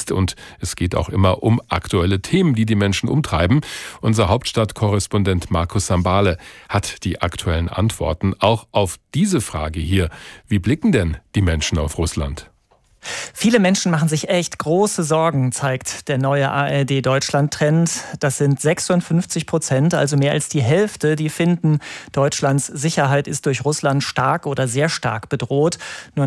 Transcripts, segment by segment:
ist. Und es geht auch immer um aktuelle Themen, die die Menschen umtreiben. Unser Hauptstadtkorrespondent Markus Sambale hat die aktuellen Antworten auch auf diese Frage hier. Wie blicken denn die Menschen auf Russland? Viele Menschen machen sich echt große Sorgen, zeigt der neue ARD-Deutschland-Trend. Das sind 56%, also mehr als die Hälfte, die finden, Deutschlands Sicherheit ist durch Russland stark oder sehr stark bedroht. Nur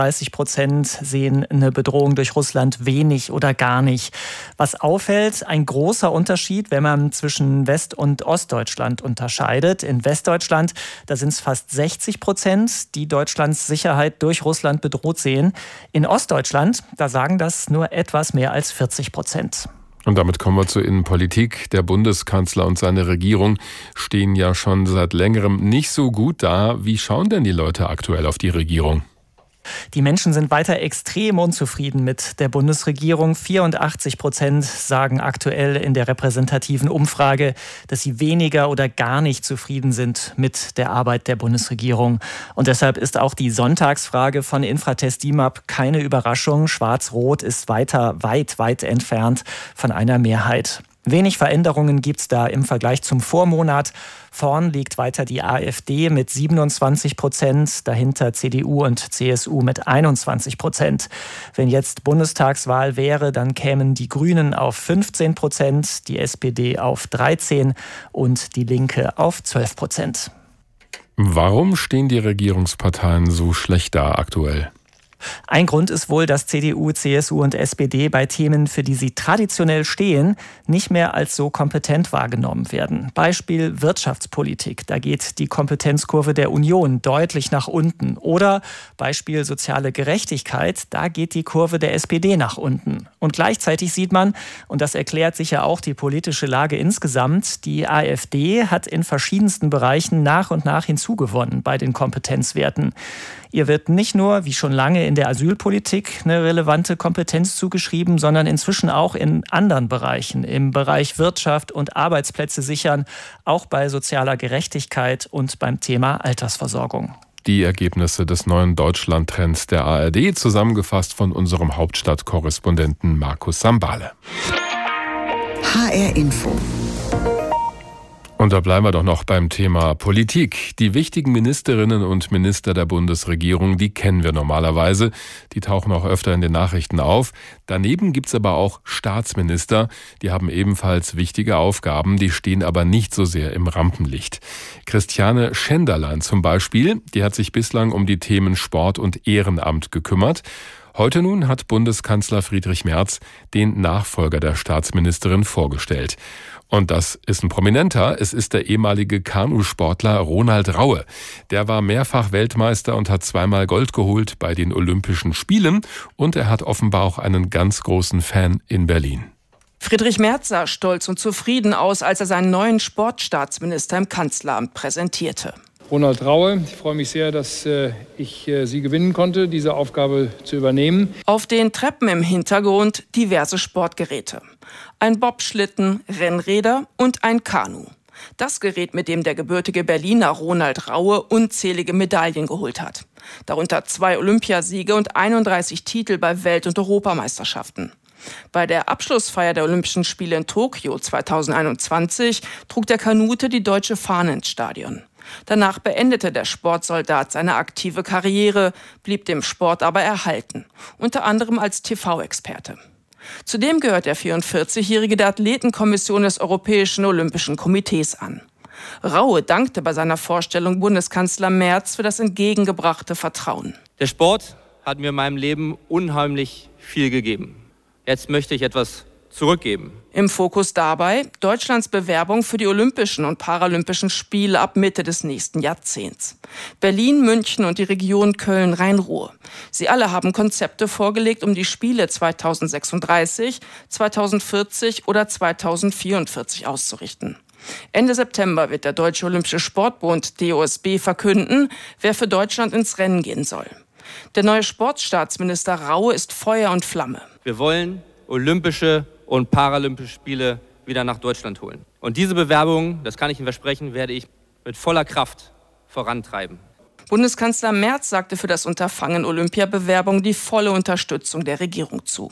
39% sehen eine Bedrohung durch Russland wenig oder gar nicht. Was auffällt, ein großer Unterschied, wenn man zwischen West- und Ostdeutschland unterscheidet. In Westdeutschland, da sind es fast 60%, die Deutschlands Sicherheit durch Russland bedroht sehen. In Ostdeutschland, da sagen das nur etwas mehr als 40%. Und damit kommen wir zur Innenpolitik. Der Bundeskanzler und seine Regierung stehen ja schon seit längerem nicht so gut da. Wie schauen denn die Leute aktuell auf die Regierung? Die Menschen sind weiter extrem unzufrieden mit der Bundesregierung. 84% sagen aktuell in der repräsentativen Umfrage, dass sie weniger oder gar nicht zufrieden sind mit der Arbeit der Bundesregierung. Und deshalb ist auch die Sonntagsfrage von Infratest DIMAP keine Überraschung. Schwarz-Rot ist weiter weit entfernt von einer Mehrheit. Wenig Veränderungen gibt es da im Vergleich zum Vormonat. Vorn liegt weiter die AfD mit 27%, dahinter CDU und CSU mit 21%. Wenn jetzt Bundestagswahl wäre, dann kämen die Grünen auf 15%, die SPD auf 13% und die Linke auf 12%. Warum stehen die Regierungsparteien so schlecht da aktuell? Ein Grund ist wohl, dass CDU, CSU und SPD bei Themen, für die sie traditionell stehen, nicht mehr als so kompetent wahrgenommen werden. Beispiel Wirtschaftspolitik. Da geht die Kompetenzkurve der Union deutlich nach unten. Oder Beispiel soziale Gerechtigkeit. Da geht die Kurve der SPD nach unten. Und gleichzeitig sieht man, und das erklärt sicher auch die politische Lage insgesamt, die AfD hat in verschiedensten Bereichen nach und nach hinzugewonnen bei den Kompetenzwerten. Ihr wird nicht nur, wie schon lange in der Asylpolitik, eine relevante Kompetenz zugeschrieben, sondern inzwischen auch in anderen Bereichen, im Bereich Wirtschaft und Arbeitsplätze sichern, auch bei sozialer Gerechtigkeit und beim Thema Altersversorgung. Die Ergebnisse des neuen Deutschland-Trends der ARD, zusammengefasst von unserem Hauptstadtkorrespondenten Markus Sambale. HR Info. Und da bleiben wir doch noch beim Thema Politik. Die wichtigen Ministerinnen und Minister der Bundesregierung, die kennen wir normalerweise. Die tauchen auch öfter in den Nachrichten auf. Daneben gibt's aber auch Staatsminister. Die haben ebenfalls wichtige Aufgaben, die stehen aber nicht so sehr im Rampenlicht. Christiane Schenderlein zum Beispiel, die hat sich bislang um die Themen Sport und Ehrenamt gekümmert. Heute nun hat Bundeskanzler Friedrich Merz den Nachfolger der Staatsministerin vorgestellt. Und das ist ein Prominenter. Es ist der ehemalige Kanusportler Ronald Raue. Der war mehrfach Weltmeister und hat zweimal Gold geholt bei den Olympischen Spielen. Und er hat offenbar auch einen ganz großen Fan in Berlin. Friedrich Merz sah stolz und zufrieden aus, als er seinen neuen Sportstaatsminister im Kanzleramt präsentierte. Ronald Raue, ich freue mich sehr, dass ich Sie gewinnen konnte, diese Aufgabe zu übernehmen. Auf den Treppen im Hintergrund diverse Sportgeräte. Ein Bobschlitten, Rennräder und ein Kanu. Das Gerät, mit dem der gebürtige Berliner Ronald Raue unzählige Medaillen geholt hat. Darunter 2 Olympiasiege und 31 Titel bei Welt- und Europameisterschaften. Bei der Abschlussfeier der Olympischen Spiele in Tokio 2021 trug der Kanute die deutsche Fahne ins Stadion. Danach beendete der Sportsoldat seine aktive Karriere, blieb dem Sport aber erhalten, unter anderem als TV-Experte. Zudem gehört der 44-Jährige der Athletenkommission des Europäischen Olympischen Komitees an. Raue dankte bei seiner Vorstellung Bundeskanzler Merz für das entgegengebrachte Vertrauen. Der Sport hat mir in meinem Leben unheimlich viel gegeben. Jetzt möchte ich etwas zurückgeben. Im Fokus dabei Deutschlands Bewerbung für die Olympischen und Paralympischen Spiele ab Mitte des nächsten Jahrzehnts. Berlin, München und die Region Köln-Rhein-Ruhr. Sie alle haben Konzepte vorgelegt, um die Spiele 2036, 2040 oder 2044 auszurichten. Ende September wird der Deutsche Olympische Sportbund DOSB verkünden, wer für Deutschland ins Rennen gehen soll. Der neue Sportstaatsminister Raue ist Feuer und Flamme. Wir wollen Olympische und Paralympische Spiele wieder nach Deutschland holen. Und diese Bewerbung, das kann ich Ihnen versprechen, werde ich mit voller Kraft vorantreiben. Bundeskanzler Merz sagte für das Unterfangen Olympiabewerbung die volle Unterstützung der Regierung zu.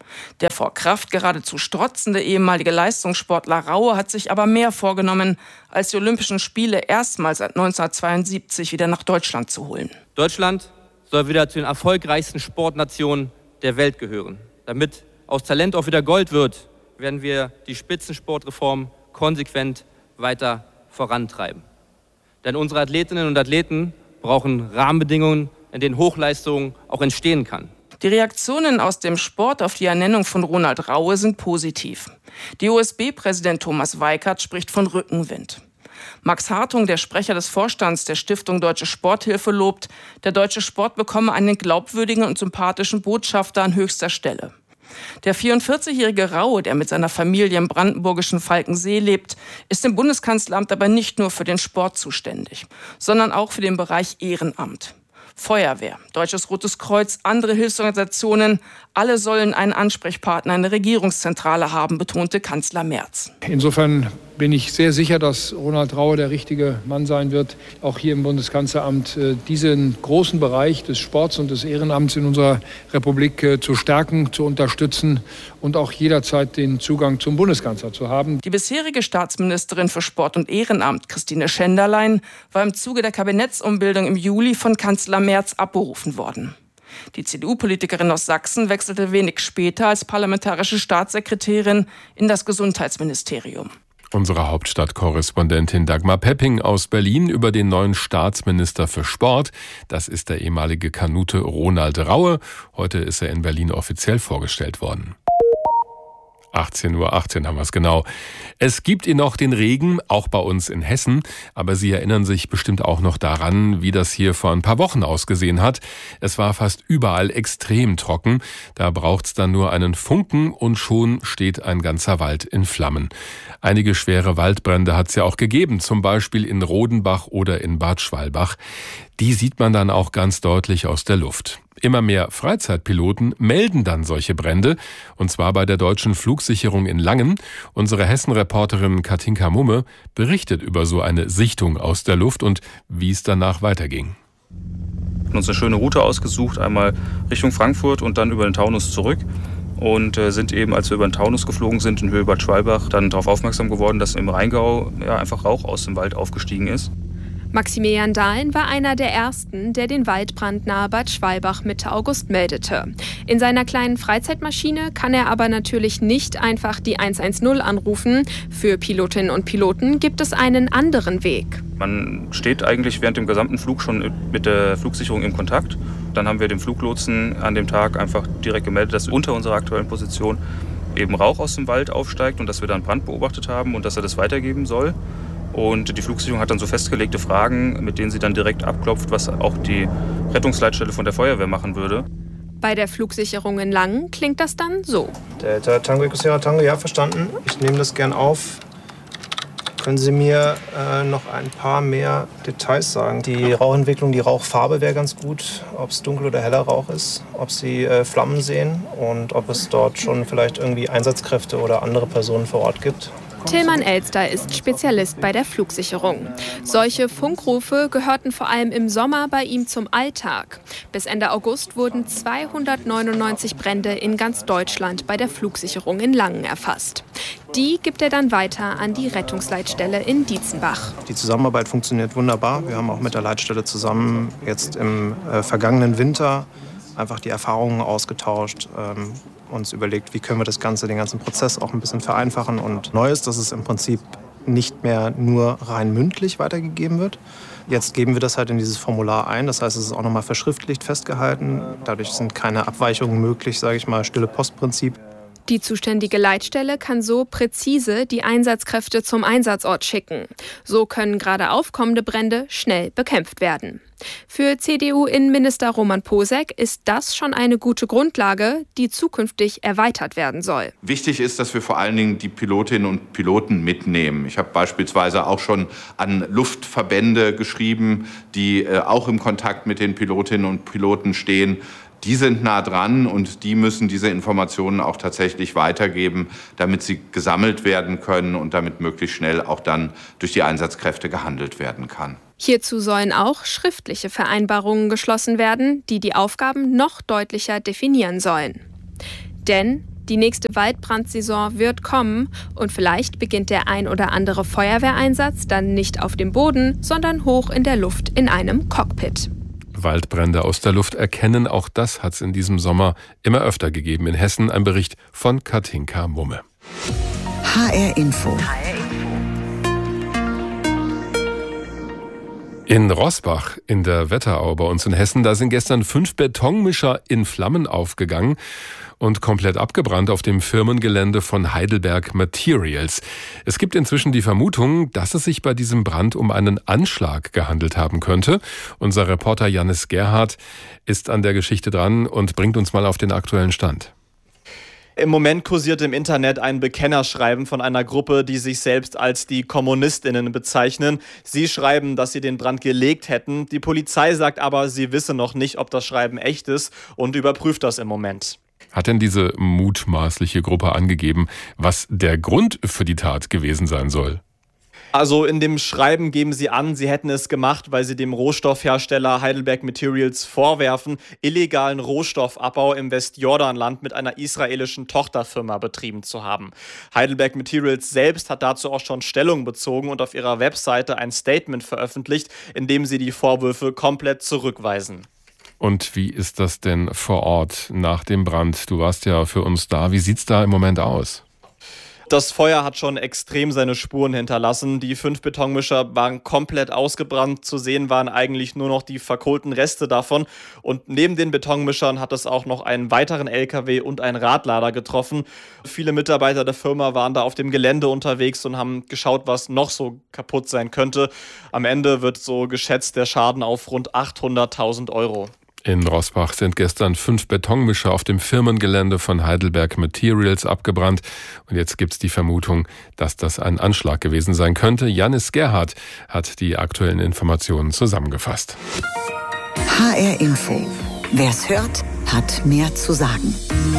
Der vor Kraft geradezu strotzende ehemalige Leistungssportler Raue hat sich aber mehr vorgenommen, als die Olympischen Spiele erstmals seit 1972 wieder nach Deutschland zu holen. Deutschland soll wieder zu den erfolgreichsten Sportnationen der Welt gehören. Damit aus Talent auch wieder Gold wird, werden wir die Spitzensportreform konsequent weiter vorantreiben. Denn unsere Athletinnen und Athleten brauchen Rahmenbedingungen, in denen Hochleistung auch entstehen kann. Die Reaktionen aus dem Sport auf die Ernennung von Ronald Raue sind positiv. DOSB-Präsident Thomas Weikert spricht von Rückenwind. Max Hartung, der Sprecher des Vorstands der Stiftung Deutsche Sporthilfe, lobt, der deutsche Sport bekomme einen glaubwürdigen und sympathischen Botschafter an höchster Stelle. Der 44-jährige Raue, der mit seiner Familie im brandenburgischen Falkensee lebt, ist im Bundeskanzleramt aber nicht nur für den Sport zuständig, sondern auch für den Bereich Ehrenamt. Feuerwehr, Deutsches Rotes Kreuz, andere Hilfsorganisationen, alle sollen einen Ansprechpartner in der Regierungszentrale haben, betonte Kanzler Merz. Insofern bin ich sehr sicher, dass Ronald Raue der richtige Mann sein wird, auch hier im Bundeskanzleramt diesen großen Bereich des Sports und des Ehrenamts in unserer Republik zu stärken, zu unterstützen und auch jederzeit den Zugang zum Bundeskanzler zu haben. Die bisherige Staatsministerin für Sport und Ehrenamt, Christine Schenderlein, war im Zuge der Kabinettsumbildung im Juli von Kanzler Merz abberufen worden. Die CDU-Politikerin aus Sachsen wechselte wenig später als parlamentarische Staatssekretärin in das Gesundheitsministerium. Unsere Hauptstadtkorrespondentin Dagmar Pepping aus Berlin über den neuen Staatsminister für Sport. Das ist der ehemalige Kanute Ronald Raue. Heute ist er in Berlin offiziell vorgestellt worden. 18:18 Uhr haben wir es genau. Es gibt ihn noch, den Regen, auch bei uns in Hessen. Aber Sie erinnern sich bestimmt auch noch daran, wie das hier vor ein paar Wochen ausgesehen hat. Es war fast überall extrem trocken. Da braucht's dann nur einen Funken und schon steht ein ganzer Wald in Flammen. Einige schwere Waldbrände hat's ja auch gegeben, zum Beispiel in Rodenbach oder in Bad Schwalbach. Die sieht man dann auch ganz deutlich aus der Luft. Immer mehr Freizeitpiloten melden dann solche Brände, und zwar bei der Deutschen Flugsicherung in Langen. Unsere Hessen-Reporterin Katinka Mumme berichtet über so eine Sichtung aus der Luft und wie es danach weiterging. Wir haben uns eine schöne Route ausgesucht, einmal Richtung Frankfurt und dann über den Taunus zurück. Und sind eben, als wir über den Taunus geflogen sind, in Höhe Bad Schwalbach, dann darauf aufmerksam geworden, dass im Rheingau einfach Rauch aus dem Wald aufgestiegen ist. Maximilian Dahlen war einer der ersten, der den Waldbrand nahe Bad Schwalbach Mitte August meldete. In seiner kleinen Freizeitmaschine kann er aber natürlich nicht einfach die 110 anrufen. Für Pilotinnen und Piloten gibt es einen anderen Weg. Man steht eigentlich während dem gesamten Flug schon mit der Flugsicherung in Kontakt. Dann haben wir dem Fluglotsen an dem Tag einfach direkt gemeldet, dass unter unserer aktuellen Position eben Rauch aus dem Wald aufsteigt und dass wir dann Brand beobachtet haben und dass er das weitergeben soll. Und die Flugsicherung hat dann so festgelegte Fragen, mit denen sie dann direkt abklopft, was auch die Rettungsleitstelle von der Feuerwehr machen würde. Bei der Flugsicherung in Langen klingt das dann so. Delta Tango Eco Sierra Tango, ja, verstanden. Ich nehme das gern auf. Können Sie mir noch ein paar mehr Details sagen? Die Rauchentwicklung, die Rauchfarbe wäre ganz gut. Ob es dunkel oder heller Rauch ist, ob Sie Flammen sehen und ob es dort schon vielleicht irgendwie Einsatzkräfte oder andere Personen vor Ort gibt. Tillmann Elster ist Spezialist bei der Flugsicherung. Solche Funkrufe gehörten vor allem im Sommer bei ihm zum Alltag. Bis Ende August wurden 299 Brände in ganz Deutschland bei der Flugsicherung in Langen erfasst. Die gibt er dann weiter an die Rettungsleitstelle in Dietzenbach. Die Zusammenarbeit funktioniert wunderbar. Wir haben auch mit der Leitstelle zusammen jetzt im vergangenen Winter einfach die Erfahrungen ausgetauscht, uns überlegt, wie können wir das Ganze, den ganzen Prozess auch ein bisschen vereinfachen. Und neu ist, dass es im Prinzip nicht mehr nur rein mündlich weitergegeben wird. Jetzt geben wir das halt in dieses Formular ein. Das heißt, es ist auch nochmal verschriftlicht festgehalten. Dadurch sind keine Abweichungen möglich, sage ich mal, stille Postprinzip. Die zuständige Leitstelle kann so präzise die Einsatzkräfte zum Einsatzort schicken. So können gerade aufkommende Brände schnell bekämpft werden. Für CDU-Innenminister Roman Posek ist das schon eine gute Grundlage, die zukünftig erweitert werden soll. Wichtig ist, dass wir vor allen Dingen die Pilotinnen und Piloten mitnehmen. Ich habe beispielsweise auch schon an Luftverbände geschrieben, die auch im Kontakt mit den Pilotinnen und Piloten stehen. Die sind nah dran und die müssen diese Informationen auch tatsächlich weitergeben, damit sie gesammelt werden können und damit möglichst schnell auch dann durch die Einsatzkräfte gehandelt werden kann. Hierzu sollen auch schriftliche Vereinbarungen geschlossen werden, die die Aufgaben noch deutlicher definieren sollen. Denn Die nächste Waldbrandsaison wird kommen und vielleicht beginnt der ein oder andere Feuerwehreinsatz dann nicht auf dem Boden, sondern hoch in der Luft in einem Cockpit. Waldbrände aus der Luft erkennen, auch das hat es in diesem Sommer immer öfter gegeben. In Hessen ein Bericht von Katinka Mumme. HR Info. In Roßbach in der Wetterau bei uns in Hessen, da sind gestern 5 Betonmischer in Flammen aufgegangen und komplett abgebrannt auf dem Firmengelände von Heidelberg Materials. Es gibt inzwischen die Vermutung, dass es sich bei diesem Brand um einen Anschlag gehandelt haben könnte. Unser Reporter Jannis Gerhardt ist an der Geschichte dran und bringt uns mal auf den aktuellen Stand. Im Moment kursiert im Internet ein Bekennerschreiben von einer Gruppe, die sich selbst als die KommunistInnen bezeichnen. Sie schreiben, dass sie den Brand gelegt hätten. Die Polizei sagt aber, sie wisse noch nicht, ob das Schreiben echt ist und überprüft das im Moment. Hat denn diese mutmaßliche Gruppe angegeben, was der Grund für die Tat gewesen sein soll? Also in dem Schreiben geben sie an, sie hätten es gemacht, weil sie dem Rohstoffhersteller Heidelberg Materials vorwerfen, illegalen Rohstoffabbau im Westjordanland mit einer israelischen Tochterfirma betrieben zu haben. Heidelberg Materials selbst hat dazu auch schon Stellung bezogen und auf ihrer Webseite ein Statement veröffentlicht, in dem sie die Vorwürfe komplett zurückweisen. Und wie ist das denn vor Ort nach dem Brand? Du warst ja für uns da. Wie sieht's da im Moment aus? Das Feuer hat schon extrem seine Spuren hinterlassen. Die 5 Betonmischer waren komplett ausgebrannt. Zu sehen waren eigentlich nur noch die verkohlten Reste davon. Und neben den Betonmischern hat es auch noch einen weiteren LKW und einen Radlader getroffen. Viele Mitarbeiter der Firma waren da auf dem Gelände unterwegs und haben geschaut, was noch so kaputt sein könnte. Am Ende wird so geschätzt der Schaden auf rund 800.000 Euro. In Roßbach sind gestern 5 Betonmischer auf dem Firmengelände von Heidelberg Materials abgebrannt. Und jetzt gibt's die Vermutung, dass das ein Anschlag gewesen sein könnte. Jannis Gerhardt hat die aktuellen Informationen zusammengefasst. HR Info. Wer's hört, hat mehr zu sagen.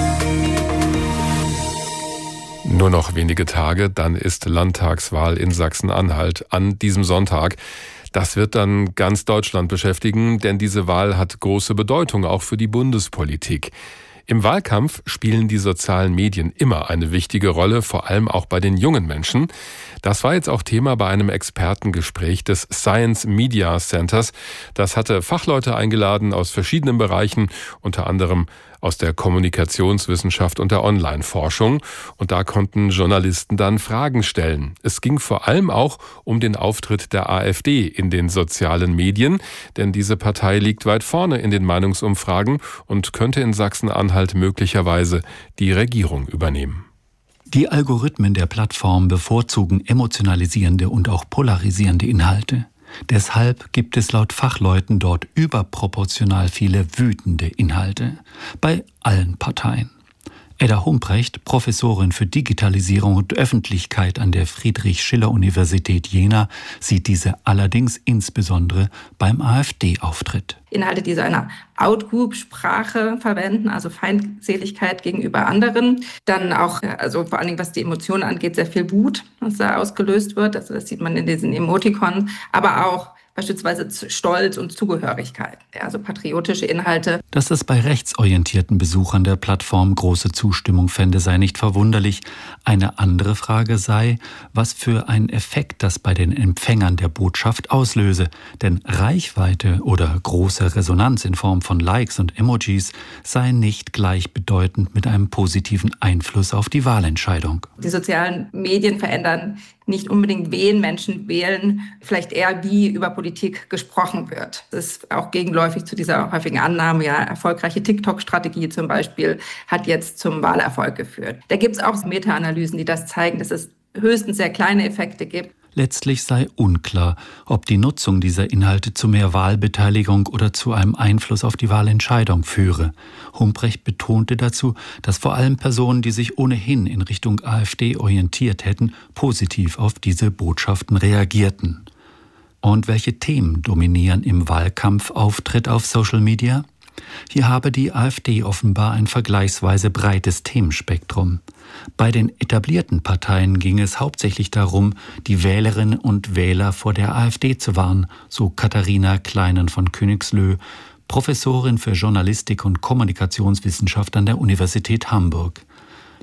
Nur noch wenige Tage, dann ist Landtagswahl in Sachsen-Anhalt an diesem Sonntag. Das wird dann ganz Deutschland beschäftigen, denn diese Wahl hat große Bedeutung, auch für die Bundespolitik. Im Wahlkampf spielen die sozialen Medien immer eine wichtige Rolle, vor allem auch bei den jungen Menschen. Das war jetzt auch Thema bei einem Expertengespräch des Science Media Centers. Das hatte Fachleute eingeladen aus verschiedenen Bereichen, unter anderem aus der Kommunikationswissenschaft und der Online-Forschung. Und da konnten Journalisten dann Fragen stellen. Es ging vor allem auch um den Auftritt der AfD in den sozialen Medien, denn diese Partei liegt weit vorne in den Meinungsumfragen und könnte in Sachsen-Anhalt möglicherweise die Regierung übernehmen. Die Algorithmen der Plattform bevorzugen emotionalisierende und auch polarisierende Inhalte. Deshalb gibt es laut Fachleuten dort überproportional viele wütende Inhalte. Bei allen Parteien. Edda Humprecht, Professorin für Digitalisierung und Öffentlichkeit an der Friedrich-Schiller-Universität Jena, sieht diese allerdings insbesondere beim AfD-Auftritt. Inhalte, die so eine Outgroup-Sprache verwenden, also Feindseligkeit gegenüber anderen. Dann auch, also vor allen Dingen, was die Emotionen angeht, sehr viel Wut, was da ausgelöst wird. Also das sieht man in diesen Emoticons. Aber auch beispielsweise Stolz und Zugehörigkeit, also patriotische Inhalte. Dass es bei rechtsorientierten Besuchern der Plattform große Zustimmung fände, sei nicht verwunderlich. Eine andere Frage sei, was für einen Effekt das bei den Empfängern der Botschaft auslöse. Denn Reichweite oder große Resonanz in Form von Likes und Emojis sei nicht gleichbedeutend mit einem positiven Einfluss auf die Wahlentscheidung. Die sozialen Medien verändern nicht unbedingt, wen Menschen wählen, vielleicht eher, wie über Politik gesprochen wird. Das ist auch gegenläufig zu dieser häufigen Annahme, ja, erfolgreiche TikTok-Strategie zum Beispiel hat jetzt zum Wahlerfolg geführt. Da gibt es auch Meta-Analysen, die das zeigen, dass es höchstens sehr kleine Effekte gibt. Letztlich sei unklar, ob die Nutzung dieser Inhalte zu mehr Wahlbeteiligung oder zu einem Einfluss auf die Wahlentscheidung führe. Humprecht betonte dazu, dass vor allem Personen, die sich ohnehin in Richtung AfD orientiert hätten, positiv auf diese Botschaften reagierten. Und welche Themen dominieren im Wahlkampfauftritt auf Social Media? Hier habe die AfD offenbar ein vergleichsweise breites Themenspektrum. Bei den etablierten Parteien ging es hauptsächlich darum, die Wählerinnen und Wähler vor der AfD zu warnen, so Katharina Kleinen von Königslö, Professorin für Journalistik und Kommunikationswissenschaft an der Universität Hamburg.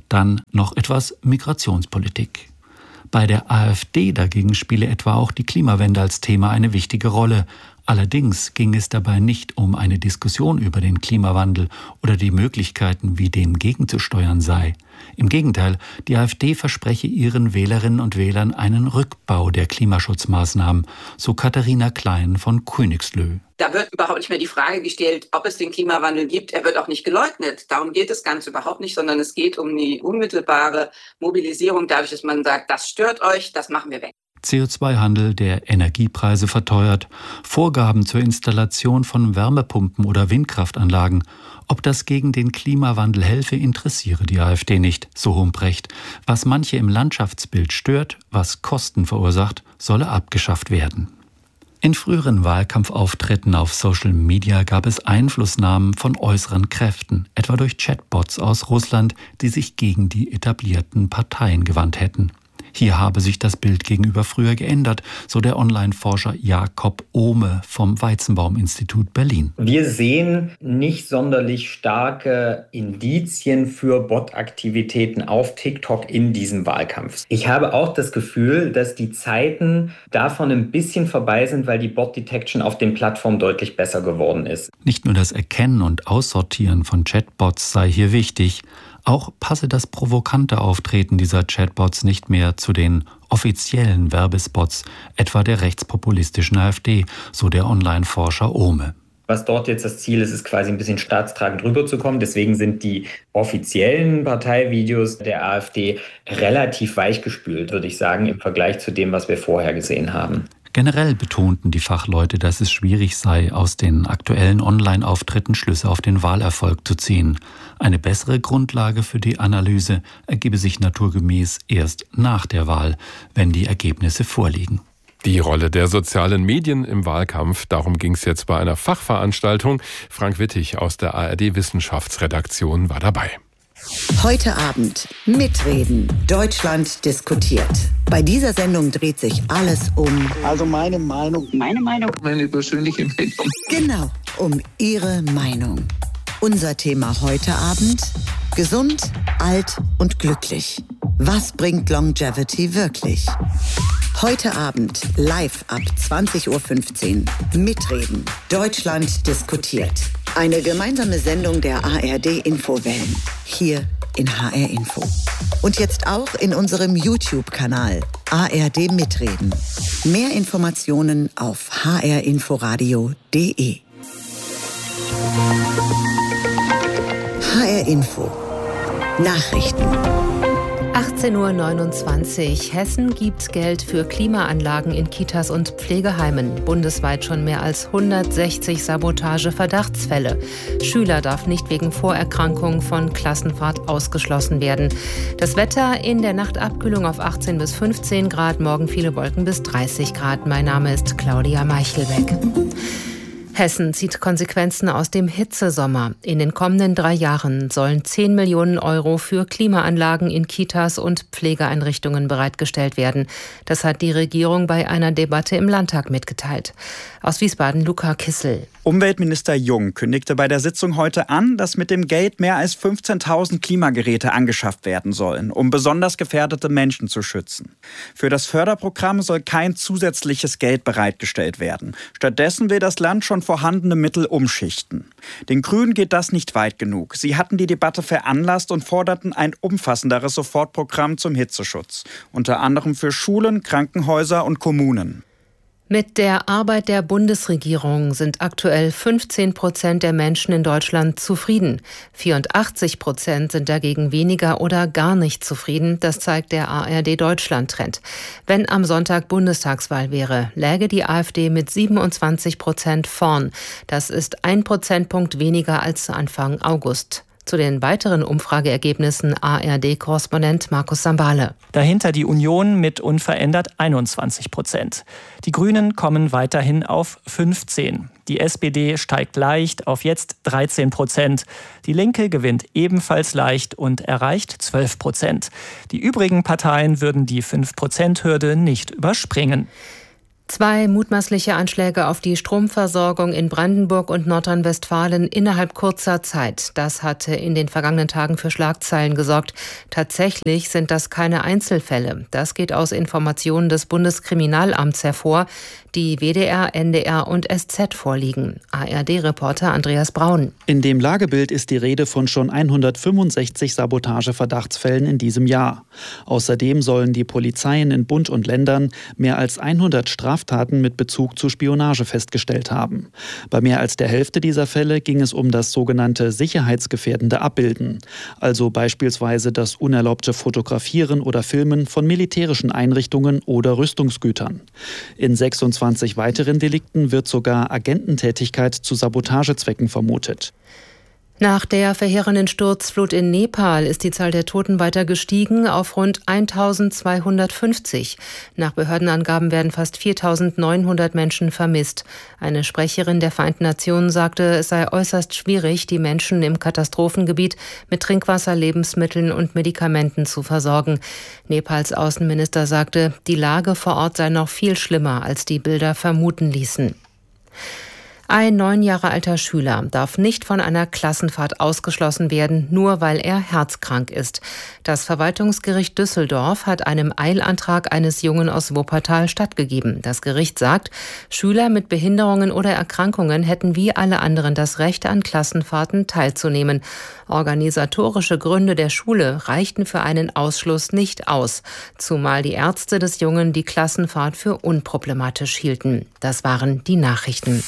Dann noch etwas Migrationspolitik. Bei der AfD dagegen spiele etwa auch die Klimawende als Thema eine wichtige Rolle. Allerdings ging es dabei nicht um eine Diskussion über den Klimawandel oder die Möglichkeiten, wie dem gegenzusteuern sei. Im Gegenteil, die AfD verspreche ihren Wählerinnen und Wählern einen Rückbau der Klimaschutzmaßnahmen, so Katharina Klein von Königslö. Da wird überhaupt nicht mehr die Frage gestellt, ob es den Klimawandel gibt. Er wird auch nicht geleugnet. Darum geht das Ganze überhaupt nicht, sondern es geht um die unmittelbare Mobilisierung dadurch, dass man sagt, das stört euch, das machen wir weg. CO2-Handel, der Energiepreise verteuert, Vorgaben zur Installation von Wärmepumpen oder Windkraftanlagen. Ob das gegen den Klimawandel helfe, interessiere die AfD nicht, so Humprecht. Was manche im Landschaftsbild stört, was Kosten verursacht, solle abgeschafft werden. In früheren Wahlkampfauftritten auf Social Media gab es Einflussnahmen von äußeren Kräften, etwa durch Chatbots aus Russland, die sich gegen die etablierten Parteien gewandt hätten. Hier habe sich das Bild gegenüber früher geändert, so der Online-Forscher Jakob Ohme vom Weizenbaum-Institut Berlin. Wir sehen nicht sonderlich starke Indizien für Bot-Aktivitäten auf TikTok in diesem Wahlkampf. Ich habe auch das Gefühl, dass die Zeiten davon ein bisschen vorbei sind, weil die Bot-Detection auf den Plattformen deutlich besser geworden ist. Nicht nur das Erkennen und Aussortieren von Chatbots sei hier wichtig, auch passe das provokante Auftreten dieser Chatbots nicht mehr zu den offiziellen Werbespots, etwa der rechtspopulistischen AfD, so der Online-Forscher Ohme. Was dort jetzt das Ziel ist, ist quasi ein bisschen staatstragend rüberzukommen. Deswegen sind die offiziellen Parteivideos der AfD relativ weichgespült, würde ich sagen, im Vergleich zu dem, was wir vorher gesehen haben. Generell betonten die Fachleute, dass es schwierig sei, aus den aktuellen Online-Auftritten Schlüsse auf den Wahlerfolg zu ziehen. Eine bessere Grundlage für die Analyse ergebe sich naturgemäß erst nach der Wahl, wenn die Ergebnisse vorliegen. Die Rolle der sozialen Medien im Wahlkampf, darum ging es jetzt bei einer Fachveranstaltung. Frank Wittig aus der ARD-Wissenschaftsredaktion war dabei. Heute Abend mitreden. Deutschland diskutiert. Bei dieser Sendung dreht sich alles um... Also meine Meinung. Meine Meinung. Meine persönliche Meinung. Genau, um Ihre Meinung. Unser Thema heute Abend: gesund, alt und glücklich. Was bringt Longevity wirklich? Heute Abend live ab 20:15 Uhr. Mitreden. Deutschland diskutiert. Eine gemeinsame Sendung der ARD-Infowellen. Hier in HR Info. Und jetzt auch in unserem YouTube-Kanal ARD Mitreden. Mehr Informationen auf hrinforadio.de. HR Info. Nachrichten. 18:29 Uhr. Hessen gibt Geld für Klimaanlagen in Kitas und Pflegeheimen. Bundesweit schon mehr als 160 Sabotage-Verdachtsfälle. Schüler darf nicht wegen Vorerkrankung von Klassenfahrt ausgeschlossen werden. Das Wetter: in der Nacht Abkühlung auf 18 bis 15 Grad, morgen viele Wolken bis 30 Grad. Mein Name ist Claudia Meichelbeck. Hessen zieht Konsequenzen aus dem Hitzesommer. In den kommenden 3 Jahren sollen 10 Millionen Euro für Klimaanlagen in Kitas und Pflegeeinrichtungen bereitgestellt werden. Das hat die Regierung bei einer Debatte im Landtag mitgeteilt. Aus Wiesbaden Luca Kissel. Umweltminister Jung kündigte bei der Sitzung heute an, dass mit dem Geld mehr als 15.000 Klimageräte angeschafft werden sollen, um besonders gefährdete Menschen zu schützen. Für das Förderprogramm soll kein zusätzliches Geld bereitgestellt werden. Stattdessen will das Land schon vorhandene Mittel umschichten. Den Grünen geht das nicht weit genug. Sie hatten die Debatte veranlasst und forderten ein umfassenderes Sofortprogramm zum Hitzeschutz, unter anderem für Schulen, Krankenhäuser und Kommunen. Mit der Arbeit der Bundesregierung sind aktuell 15% der Menschen in Deutschland zufrieden. 84% sind dagegen weniger oder gar nicht zufrieden. Das zeigt der ARD-Deutschland-Trend. Wenn am Sonntag Bundestagswahl wäre, läge die AfD mit 27% vorn. Das ist 1 Prozentpunkt weniger als Anfang August. Zu den weiteren Umfrageergebnissen ARD-Korrespondent Markus Sambale. Dahinter die Union mit unverändert 21%. Die Grünen kommen weiterhin auf 15%. Die SPD steigt leicht auf jetzt 13%. Die Linke gewinnt ebenfalls leicht und erreicht 12%. Die übrigen Parteien würden die 5%-Hürde nicht überspringen. 2 mutmaßliche Anschläge auf die Stromversorgung in Brandenburg und Nordrhein-Westfalen innerhalb kurzer Zeit. Das hatte in den vergangenen Tagen für Schlagzeilen gesorgt. Tatsächlich sind das keine Einzelfälle. Das geht aus Informationen des Bundeskriminalamts hervor, die WDR, NDR und SZ vorliegen. ARD-Reporter Andreas Braun. In dem Lagebild ist die Rede von schon 165 Sabotageverdachtsfällen in diesem Jahr. Außerdem sollen die Polizeien in Bund und Ländern mehr als 100 Straftaten mit Bezug zu Spionage festgestellt haben. Bei mehr als der Hälfte dieser Fälle ging es um das sogenannte sicherheitsgefährdende Abbilden, also beispielsweise das unerlaubte Fotografieren oder Filmen von militärischen Einrichtungen oder Rüstungsgütern. In 26 weiteren Delikten wird sogar Agententätigkeit zu Sabotagezwecken vermutet. Nach der verheerenden Sturzflut in Nepal ist die Zahl der Toten weiter gestiegen auf rund 1.250. Nach Behördenangaben werden fast 4.900 Menschen vermisst. Eine Sprecherin der Vereinten Nationen sagte, es sei äußerst schwierig, die Menschen im Katastrophengebiet mit Trinkwasser, Lebensmitteln und Medikamenten zu versorgen. Nepals Außenminister sagte, die Lage vor Ort sei noch viel schlimmer, als die Bilder vermuten ließen. Ein 9 Jahre alter Schüler darf nicht von einer Klassenfahrt ausgeschlossen werden, nur weil er herzkrank ist. Das Verwaltungsgericht Düsseldorf hat einem Eilantrag eines Jungen aus Wuppertal stattgegeben. Das Gericht sagt, Schüler mit Behinderungen oder Erkrankungen hätten wie alle anderen das Recht, an Klassenfahrten teilzunehmen. Organisatorische Gründe der Schule reichten für einen Ausschluss nicht aus, zumal die Ärzte des Jungen die Klassenfahrt für unproblematisch hielten. Das waren die Nachrichten.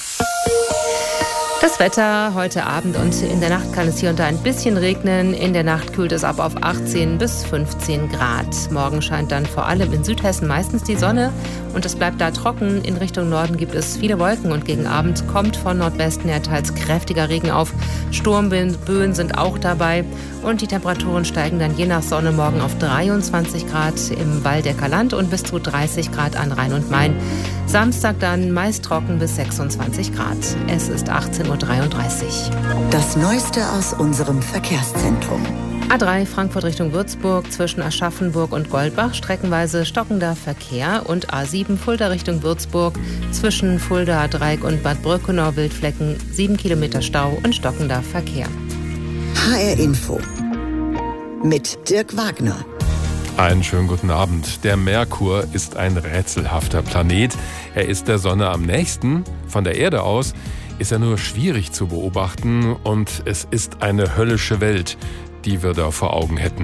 Das Wetter heute Abend und in der Nacht kann es hier und da ein bisschen regnen. In der Nacht kühlt es ab auf 18 bis 15 Grad. Morgen scheint dann vor allem in Südhessen meistens die Sonne und es bleibt da trocken. In Richtung Norden gibt es viele Wolken und gegen Abend kommt von Nordwesten her teils kräftiger Regen auf. Sturmböen sind auch dabei und die Temperaturen steigen dann je nach Sonne morgen auf 23 Grad im Waldecker Land und bis zu 30 Grad an Rhein und Main. Samstag dann meist trocken bis 26 Grad. Es ist 18:33 Uhr. Das Neueste aus unserem Verkehrszentrum. A3 Frankfurt Richtung Würzburg zwischen Aschaffenburg und Goldbach streckenweise stockender Verkehr und A7 Fulda Richtung Würzburg zwischen Fulda, Dreieck und Bad Brückenau Wildflecken 7 Kilometer Stau und stockender Verkehr. HR Info mit Dirk Wagner. Einen schönen guten Abend. Der Merkur ist ein rätselhafter Planet. Er ist der Sonne am nächsten. Von der Erde aus ist er nur schwierig zu beobachten und es ist eine höllische Welt, die wir da vor Augen hätten.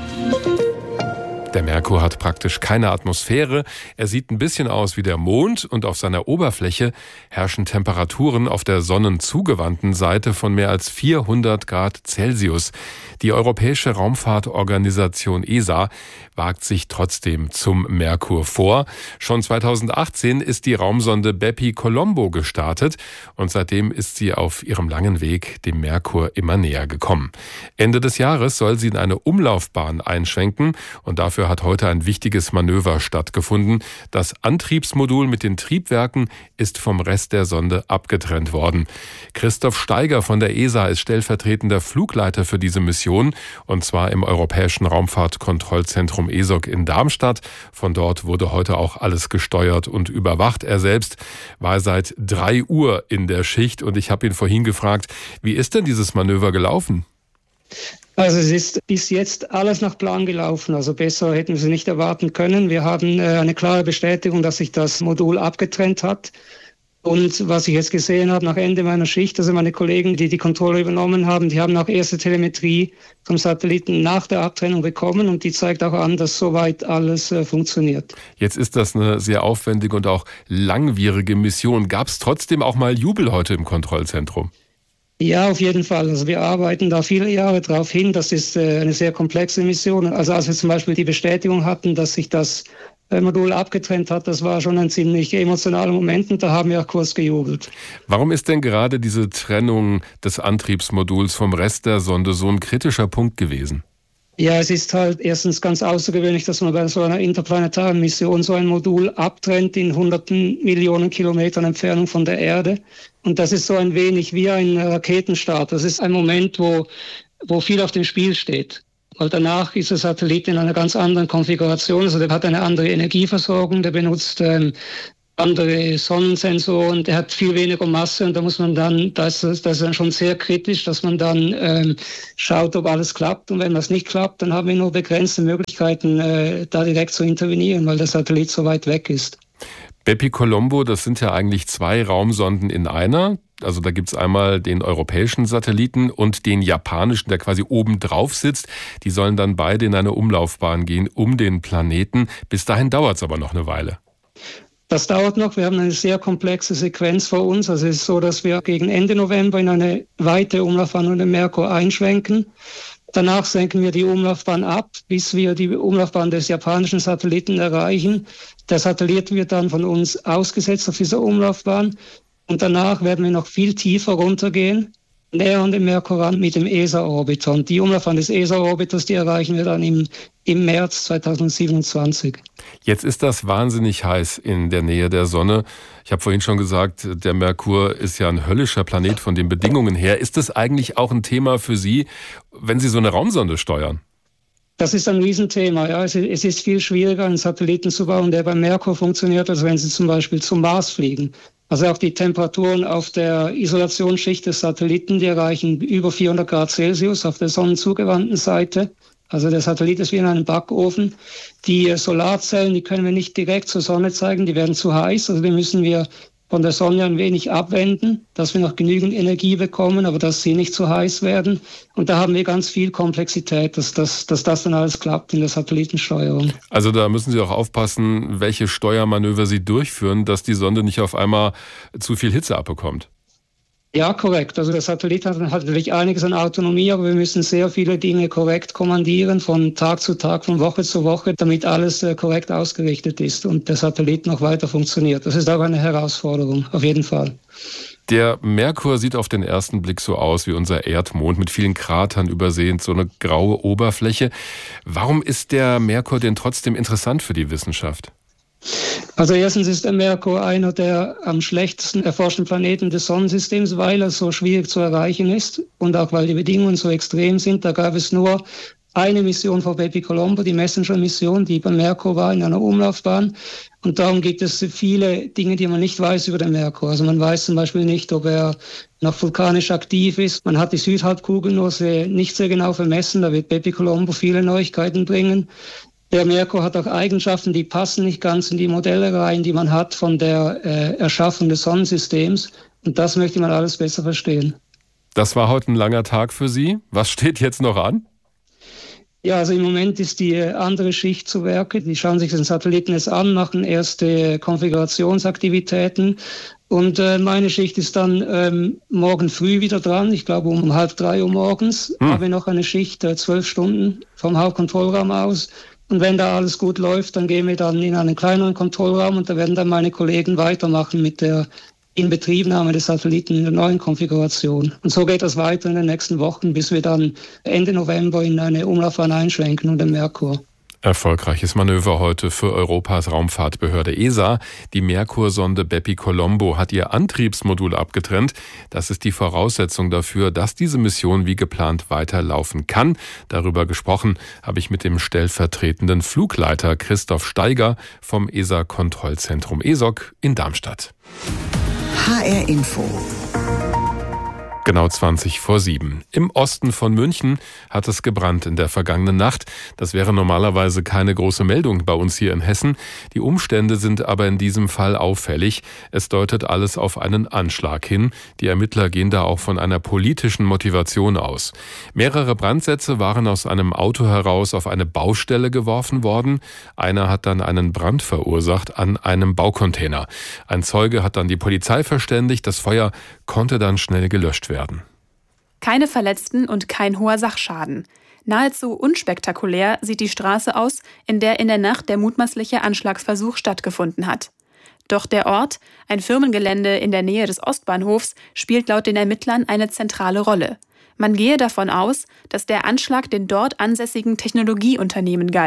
Der Merkur hat praktisch keine Atmosphäre. Er sieht ein bisschen aus wie der Mond und auf seiner Oberfläche herrschen Temperaturen auf der sonnenzugewandten Seite von mehr als 400 Grad Celsius. Die Europäische Raumfahrtorganisation ESA wagt sich trotzdem zum Merkur vor. Schon 2018 ist die Raumsonde Bepi-Colombo gestartet und seitdem ist sie auf ihrem langen Weg dem Merkur immer näher gekommen. Ende des Jahres soll sie in eine Umlaufbahn einschwenken und dafür hat heute ein wichtiges Manöver stattgefunden. Das Antriebsmodul mit den Triebwerken ist vom Rest der Sonde abgetrennt worden. Christoph Steiger von der ESA ist stellvertretender Flugleiter für diese Mission und zwar im Europäischen Raumfahrtkontrollzentrum ESOC in Darmstadt. Von dort wurde heute auch alles gesteuert und überwacht. Er selbst war seit 3 Uhr in der Schicht und ich habe ihn vorhin gefragt, wie ist denn dieses Manöver gelaufen? Also es ist bis jetzt alles nach Plan gelaufen, also besser hätten wir es nicht erwarten können. Wir haben eine klare Bestätigung, dass sich das Modul abgetrennt hat. Und was ich jetzt gesehen habe nach Ende meiner Schicht, also meine Kollegen, die die Kontrolle übernommen haben, die haben auch erste Telemetrie vom Satelliten nach der Abtrennung bekommen und die zeigt auch an, dass soweit alles funktioniert. Jetzt ist das eine sehr aufwendige und auch langwierige Mission. Gab es trotzdem auch mal Jubel heute im Kontrollzentrum? Ja, auf jeden Fall. Also wir arbeiten da viele Jahre drauf hin. Das ist eine sehr komplexe Mission. Also als wir zum Beispiel die Bestätigung hatten, dass sich das Modul abgetrennt hat, das war schon ein ziemlich emotionaler Moment und da haben wir auch kurz gejubelt. Warum ist denn gerade diese Trennung des Antriebsmoduls vom Rest der Sonde so ein kritischer Punkt gewesen? Ja, es ist halt erstens ganz außergewöhnlich, dass man bei so einer interplanetaren Mission so ein Modul abtrennt in hunderten Millionen Kilometern Entfernung von der Erde. Und das ist so ein wenig wie ein Raketenstart. Das ist ein Moment, wo viel auf dem Spiel steht. Weil danach ist der Satellit in einer ganz anderen Konfiguration. Also der hat eine andere Energieversorgung, der benutzt andere Sonnensensoren, der hat viel weniger Masse und da muss man dann, das ist dann schon sehr kritisch, dass man dann schaut, ob alles klappt, und wenn das nicht klappt, dann haben wir nur begrenzte Möglichkeiten, da direkt zu intervenieren, weil der Satellit so weit weg ist. Bepicolombo, das sind ja eigentlich 2 Raumsonden in einer. Also da gibt's einmal den europäischen Satelliten und den japanischen, der quasi oben drauf sitzt. Die sollen dann beide in eine Umlaufbahn gehen um den Planeten. Bis dahin dauert's aber noch eine Weile. Das dauert noch. Wir haben eine sehr komplexe Sequenz vor uns. Also es ist so, dass wir gegen Ende November in eine weite Umlaufbahn um den Merkur einschwenken. Danach senken wir die Umlaufbahn ab, bis wir die Umlaufbahn des japanischen Satelliten erreichen. Der Satellit wird dann von uns ausgesetzt auf dieser Umlaufbahn. Und danach werden wir noch viel tiefer runtergehen, näher an den Merkur ran mit dem ESA-Orbiter. Und die Umlaufbahn des ESA-Orbiters, die erreichen wir dann im März 2027. Jetzt ist das wahnsinnig heiß in der Nähe der Sonne. Ich habe vorhin schon gesagt, der Merkur ist ja ein höllischer Planet von den Bedingungen her. Ist das eigentlich auch ein Thema für Sie, wenn Sie so eine Raumsonde steuern? Das ist ein Riesenthema. Ja. Es ist viel schwieriger, einen Satelliten zu bauen, der beim Merkur funktioniert, als wenn Sie zum Beispiel zum Mars fliegen. Also auch die Temperaturen auf der Isolationsschicht des Satelliten, die erreichen über 400 Grad Celsius auf der sonnenzugewandten Seite. Also der Satellit ist wie in einem Backofen. Die Solarzellen, die können wir nicht direkt zur Sonne zeigen, die werden zu heiß. Also die müssen wir von der Sonne ein wenig abwenden, dass wir noch genügend Energie bekommen, aber dass sie nicht zu heiß werden. Und da haben wir ganz viel Komplexität, dass das dann alles klappt in der Satellitensteuerung. Also da müssen Sie auch aufpassen, welche Steuermanöver Sie durchführen, dass die Sonde nicht auf einmal zu viel Hitze abbekommt. Ja, korrekt. Also der Satellit hat natürlich einiges an Autonomie, aber wir müssen sehr viele Dinge korrekt kommandieren, von Tag zu Tag, von Woche zu Woche, damit alles korrekt ausgerichtet ist und der Satellit noch weiter funktioniert. Das ist auch eine Herausforderung, auf jeden Fall. Der Merkur sieht auf den ersten Blick so aus wie unser Erdmond, mit vielen Kratern übersehen, so eine graue Oberfläche. Warum ist der Merkur denn trotzdem interessant für die Wissenschaft? Also erstens ist der Merkur einer der am schlechtesten erforschten Planeten des Sonnensystems, weil er so schwierig zu erreichen ist und auch weil die Bedingungen so extrem sind. Da gab es nur eine Mission von Bepicolombo, die Messenger-Mission, die beim Merkur war in einer Umlaufbahn. Und darum gibt es viele Dinge, die man nicht weiß über den Merkur. Also man weiß zum Beispiel nicht, ob er noch vulkanisch aktiv ist. Man hat die Südhalbkugel nur nicht sehr genau vermessen. Da wird Bepicolombo viele Neuigkeiten bringen. Der Merkur hat auch Eigenschaften, die passen nicht ganz in die Modelle rein, die man hat von der Erschaffung des Sonnensystems. Und das möchte man alles besser verstehen. Das war heute ein langer Tag für Sie. Was steht jetzt noch an? Ja, also im Moment ist die andere Schicht zu Werke. Die schauen sich den Satelliten jetzt an, machen erste Konfigurationsaktivitäten. Und meine Schicht ist dann morgen früh wieder dran. Ich glaube um 2:30 Uhr morgens haben wir noch eine Schicht, 12 Stunden vom Hauptkontrollraum aus. Und wenn da alles gut läuft, dann gehen wir dann in einen kleineren Kontrollraum und da werden dann meine Kollegen weitermachen mit der Inbetriebnahme des Satelliten in der neuen Konfiguration. Und so geht das weiter in den nächsten Wochen, bis wir dann Ende November in eine Umlaufbahn einschwenken und den Merkur. Erfolgreiches Manöver heute für Europas Raumfahrtbehörde ESA. Die Merkursonde Bepicolombo hat ihr Antriebsmodul abgetrennt. Das ist die Voraussetzung dafür, dass diese Mission wie geplant weiterlaufen kann. Darüber gesprochen habe ich mit dem stellvertretenden Flugleiter Christoph Steiger vom ESA-Kontrollzentrum ESOC in Darmstadt. HR Info. Genau 7:20. Im Osten von München hat es gebrannt in der vergangenen Nacht. Das wäre normalerweise keine große Meldung bei uns hier in Hessen. Die Umstände sind aber in diesem Fall auffällig. Es deutet alles auf einen Anschlag hin. Die Ermittler gehen da auch von einer politischen Motivation aus. Mehrere Brandsätze waren aus einem Auto heraus auf eine Baustelle geworfen worden. Einer hat dann einen Brand verursacht an einem Baucontainer. Ein Zeuge hat dann die Polizei verständigt. Das Feuer konnte dann schnell gelöscht werden. Keine Verletzten und kein hoher Sachschaden. Nahezu unspektakulär sieht die Straße aus, in der Nacht der mutmaßliche Anschlagsversuch stattgefunden hat. Doch der Ort, ein Firmengelände in der Nähe des Ostbahnhofs, spielt laut den Ermittlern eine zentrale Rolle. Man gehe davon aus, dass der Anschlag den dort ansässigen Technologieunternehmen galt.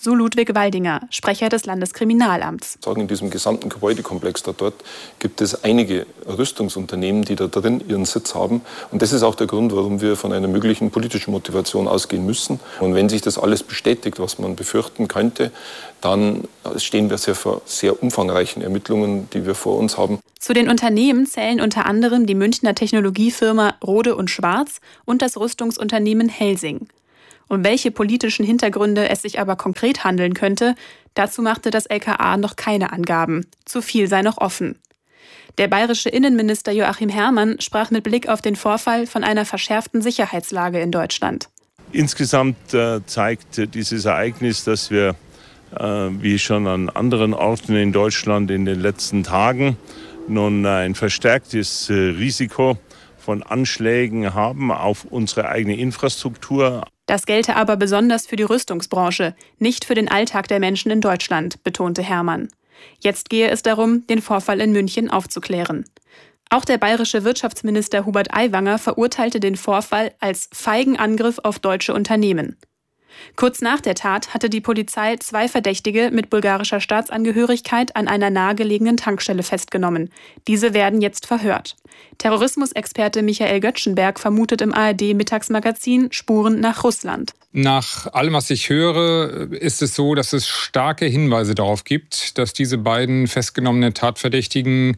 So Ludwig Waldinger, Sprecher des Landeskriminalamts. In diesem gesamten Gebäudekomplex dort gibt es einige Rüstungsunternehmen, die da drin ihren Sitz haben. Und das ist auch der Grund, warum wir von einer möglichen politischen Motivation ausgehen müssen. Und wenn sich das alles bestätigt, was man befürchten könnte, dann stehen wir vor sehr umfangreichen Ermittlungen, die wir vor uns haben. Zu den Unternehmen zählen unter anderem die Münchner Technologiefirma Rohde & Schwarz und das Rüstungsunternehmen Helsing. Um welche politischen Hintergründe es sich aber konkret handeln könnte, dazu machte das LKA noch keine Angaben. Zu viel sei noch offen. Der bayerische Innenminister Joachim Herrmann sprach mit Blick auf den Vorfall von einer verschärften Sicherheitslage in Deutschland. Insgesamt zeigt dieses Ereignis, dass wir, wie schon an anderen Orten in Deutschland in den letzten Tagen, nun ein verstärktes Risiko von Anschlägen haben auf unsere eigene Infrastruktur. Das gelte aber besonders für die Rüstungsbranche, nicht für den Alltag der Menschen in Deutschland, betonte Herrmann. Jetzt gehe es darum, den Vorfall in München aufzuklären. Auch der bayerische Wirtschaftsminister Hubert Aiwanger verurteilte den Vorfall als feigen Angriff auf deutsche Unternehmen. Kurz nach der Tat hatte die Polizei 2 Verdächtige mit bulgarischer Staatsangehörigkeit an einer nahegelegenen Tankstelle festgenommen. Diese werden jetzt verhört. Terrorismusexperte Michael Göttschenberg vermutet im ARD-Mittagsmagazin Spuren nach Russland. Nach allem, was ich höre, ist es so, dass es starke Hinweise darauf gibt, dass diese beiden festgenommenen Tatverdächtigen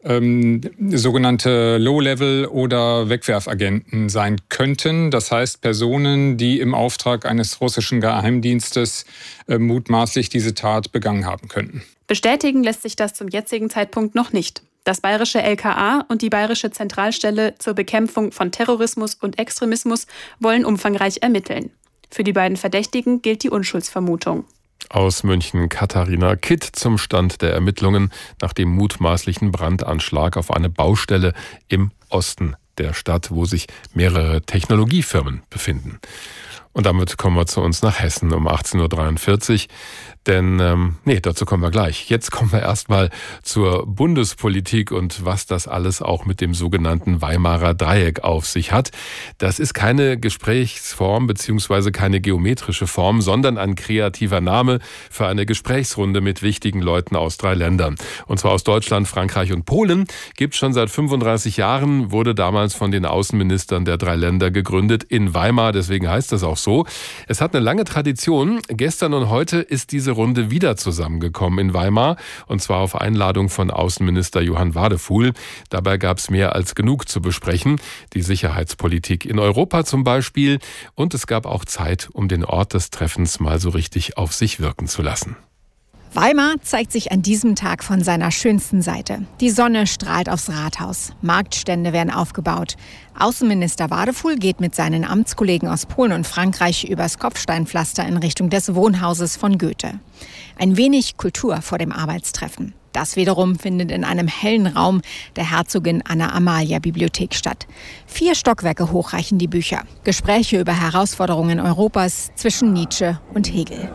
sogenannte Low-Level- oder Wegwerfagenten sein könnten. Das heißt Personen, die im Auftrag eines russischen Geheimdienstes mutmaßlich diese Tat begangen haben könnten. Bestätigen lässt sich das zum jetzigen Zeitpunkt noch nicht. Das bayerische LKA und die bayerische Zentralstelle zur Bekämpfung von Terrorismus und Extremismus wollen umfangreich ermitteln. Für die beiden Verdächtigen gilt die Unschuldsvermutung. Aus München Katharina Kitt zum Stand der Ermittlungen nach dem mutmaßlichen Brandanschlag auf eine Baustelle im Osten der Stadt, wo sich mehrere Technologiefirmen befinden. Und damit kommen wir zu uns nach Hessen um 18.43 Uhr. Denn, dazu kommen wir gleich. Jetzt kommen wir erstmal zur Bundespolitik und was das alles auch mit dem sogenannten Weimarer Dreieck auf sich hat. Das ist keine Gesprächsform bzw. keine geometrische Form, sondern ein kreativer Name für eine Gesprächsrunde mit wichtigen Leuten aus 3 Ländern. Und zwar aus Deutschland, Frankreich und Polen. Gibt es schon seit 35 Jahren, wurde damals von den Außenministern der 3 Länder gegründet in Weimar. Deswegen heißt das auch so. Es hat eine lange Tradition. Gestern und heute ist diese Runde wieder zusammengekommen in Weimar, und zwar auf Einladung von Außenminister Johann Wadefuhl. Dabei gab es mehr als genug zu besprechen, die Sicherheitspolitik in Europa zum Beispiel, und es gab auch Zeit, um den Ort des Treffens mal so richtig auf sich wirken zu lassen. Weimar zeigt sich an diesem Tag von seiner schönsten Seite. Die Sonne strahlt aufs Rathaus, Marktstände werden aufgebaut. Außenminister Wadefuhl geht mit seinen Amtskollegen aus Polen und Frankreich übers Kopfsteinpflaster in Richtung des Wohnhauses von Goethe. Ein wenig Kultur vor dem Arbeitstreffen. Das wiederum findet in einem hellen Raum der Herzogin Anna-Amalia-Bibliothek statt. 4 Stockwerke hoch reichen die Bücher. Gespräche über Herausforderungen Europas zwischen Nietzsche und Hegel.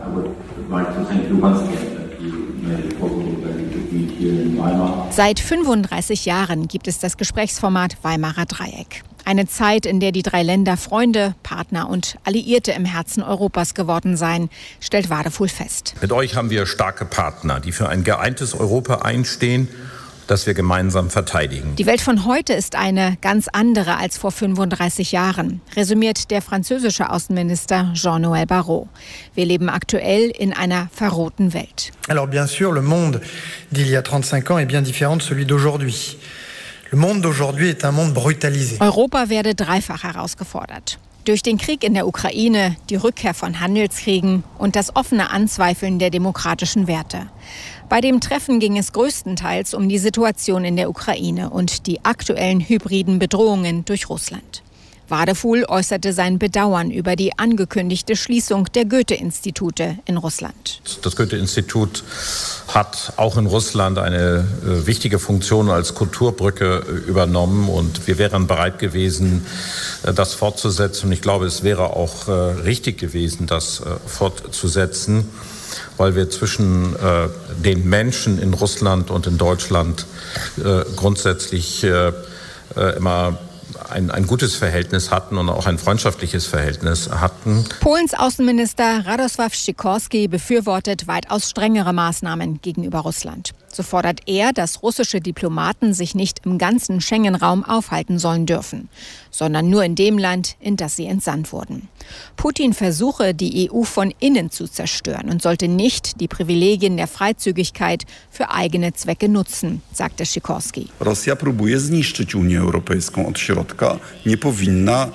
Seit 35 Jahren gibt es das Gesprächsformat Weimarer Dreieck. Eine Zeit, in der die 3 Länder Freunde, Partner und Alliierte im Herzen Europas geworden seien, stellt Wadefuhl fest. Mit euch haben wir starke Partner, die für ein geeintes Europa einstehen, das wir gemeinsam verteidigen. Die Welt von heute ist eine ganz andere als vor 35 Jahren, resümiert der französische Außenminister Jean-Noël Barrot. Wir leben aktuell in einer verrohten Welt. Alors bien sûr, le monde d'il y a 35 ans est bien différent de celui d'aujourd'hui. Le monde d'aujourd'hui est un monde brutalisé. Europa werde dreifach herausgefordert. Durch den Krieg in der Ukraine, die Rückkehr von Handelskriegen und das offene Anzweifeln der demokratischen Werte. Bei dem Treffen ging es größtenteils um die Situation in der Ukraine und die aktuellen hybriden Bedrohungen durch Russland. Wadefuhl äußerte sein Bedauern über die angekündigte Schließung der Goethe-Institute in Russland. Das Goethe-Institut hat auch in Russland eine wichtige Funktion als Kulturbrücke übernommen und wir wären bereit gewesen, das fortzusetzen. Und ich glaube, es wäre auch richtig gewesen, das fortzusetzen, weil wir zwischen den Menschen in Russland und in Deutschland grundsätzlich immer ein gutes Verhältnis hatten und auch ein freundschaftliches Verhältnis hatten. Polens Außenminister Radosław Sikorski befürwortet weitaus strengere Maßnahmen gegenüber Russland. So fordert er, dass russische Diplomaten sich nicht im ganzen Schengen-Raum aufhalten sollen dürfen, sondern nur in dem Land, in das sie entsandt wurden. Putin versuche, die EU von innen zu zerstören und sollte nicht die Privilegien der Freizügigkeit für eigene Zwecke nutzen, sagte Sikorski. Rosja próbuje zniszczyć Unię Europejską od środka, nie powinna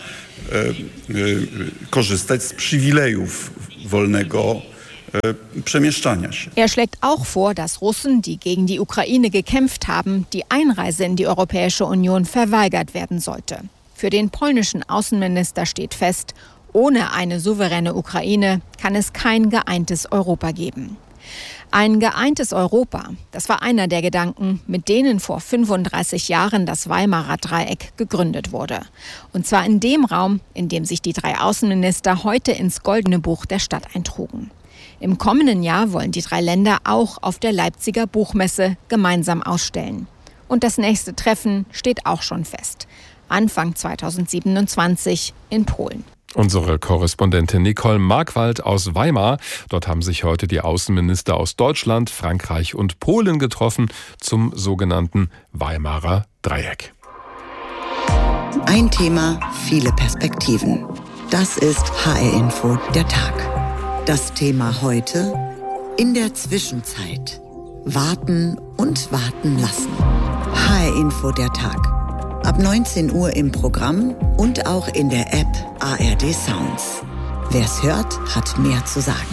korzystać z przywilejów wolnego przemieszczania się. Er schlägt auch vor, dass Russen, die gegen die Ukraine gekämpft haben, die Einreise in die Europäische Union verweigert werden sollte. Für den polnischen Außenminister steht fest, ohne eine souveräne Ukraine kann es kein geeintes Europa geben. Ein geeintes Europa, das war einer der Gedanken, mit denen vor 35 Jahren das Weimarer Dreieck gegründet wurde. Und zwar in dem Raum, in dem sich die 3 Außenminister heute ins Goldene Buch der Stadt eintrugen. Im kommenden Jahr wollen die 3 Länder auch auf der Leipziger Buchmesse gemeinsam ausstellen. Und das nächste Treffen steht auch schon fest. Anfang 2027 in Polen. Unsere Korrespondentin Nicole Markwald aus Weimar. Dort haben sich heute die Außenminister aus Deutschland, Frankreich und Polen getroffen zum sogenannten Weimarer Dreieck. Ein Thema, viele Perspektiven. Das ist HR Info der Tag. Das Thema heute: in der Zwischenzeit. Warten und warten lassen. HR Info der Tag. Ab 19 Uhr im Programm und auch in der App ARD Sounds. Wer's hört, hat mehr zu sagen.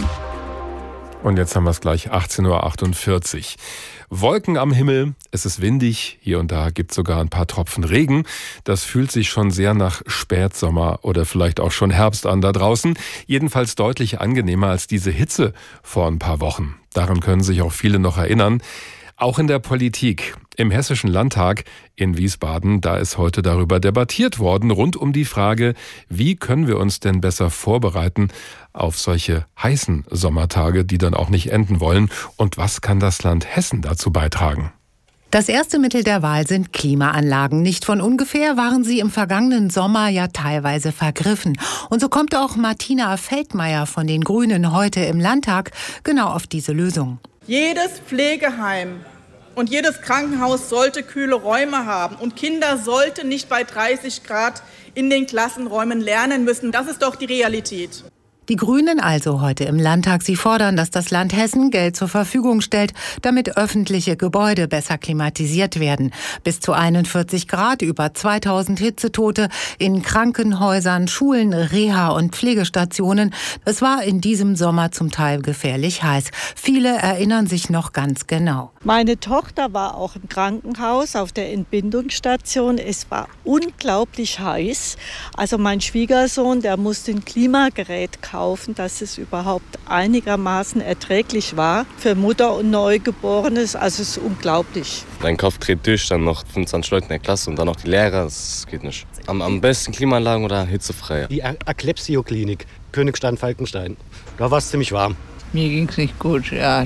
Und jetzt haben wir es gleich 18.48 Uhr. Wolken am Himmel, es ist windig, hier und da gibt es sogar ein paar Tropfen Regen. Das fühlt sich schon sehr nach Spätsommer oder vielleicht auch schon Herbst an da draußen. Jedenfalls deutlich angenehmer als diese Hitze vor ein paar Wochen. Daran können sich auch viele noch erinnern. Auch in der Politik. Im Hessischen Landtag in Wiesbaden, da ist heute darüber debattiert worden, rund um die Frage, wie können wir uns denn besser vorbereiten auf solche heißen Sommertage, die dann auch nicht enden wollen, und was kann das Land Hessen dazu beitragen? Das erste Mittel der Wahl sind Klimaanlagen. Nicht von ungefähr waren sie im vergangenen Sommer ja teilweise vergriffen. Und so kommt auch Martina Feldmeier von den Grünen heute im Landtag genau auf diese Lösung. Jedes Pflegeheim und jedes Krankenhaus sollte kühle Räume haben. Und Kinder sollten nicht bei 30 Grad in den Klassenräumen lernen müssen. Das ist doch die Realität. Die Grünen also heute im Landtag. Sie fordern, dass das Land Hessen Geld zur Verfügung stellt, damit öffentliche Gebäude besser klimatisiert werden. Bis zu 41 Grad, über 2000 Hitzetote in Krankenhäusern, Schulen, Reha- und Pflegestationen. Es war in diesem Sommer zum Teil gefährlich heiß. Viele erinnern sich noch ganz genau. Meine Tochter war auch im Krankenhaus auf der Entbindungsstation. Es war unglaublich heiß. Also mein Schwiegersohn, der musste ein Klimagerät kaufen, dass es überhaupt einigermaßen erträglich war für Mutter und Neugeborenes. Also es ist unglaublich. Dein Kopf dreht durch, dann noch 25 Leute in der Klasse und dann noch die Lehrer. Das geht nicht. Am besten Klimaanlagen oder hitzefrei. Die Aklepsio-Klinik, Königstein-Falkenstein. Da war es ziemlich warm. Mir ging es nicht gut, ja.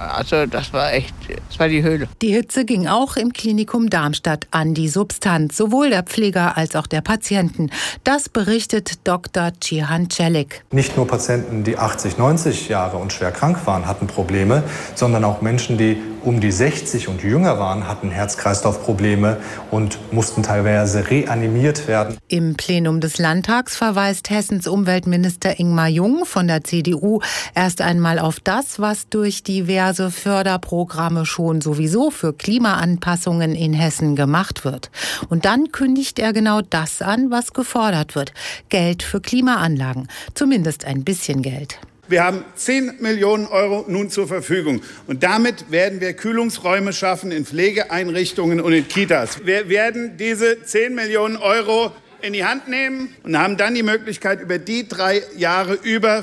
Das war die Hölle. Die Hitze ging auch im Klinikum Darmstadt an die Substanz, sowohl der Pfleger als auch der Patienten. Das berichtet Dr. Cihan Celik. Nicht nur Patienten, die 80, 90 Jahre und schwer krank waren, hatten Probleme, sondern auch Menschen, die um die 60 und jünger waren, hatten Herz-Kreislauf-Probleme und mussten teilweise reanimiert werden. Im Plenum des Landtags verweist Hessens Umweltminister Ingmar Jung von der CDU erst einmal auf das, was durch diverse Förderprogramme schon sowieso für Klimaanpassungen in Hessen gemacht wird. Und dann kündigt er genau das an, was gefordert wird: Geld für Klimaanlagen, zumindest ein bisschen Geld. Wir haben 10 Millionen Euro nun zur Verfügung. Und damit werden wir Kühlungsräume schaffen in Pflegeeinrichtungen und in Kitas. Wir werden diese 10 Millionen Euro in die Hand nehmen und haben dann die Möglichkeit, über die 3 Jahre über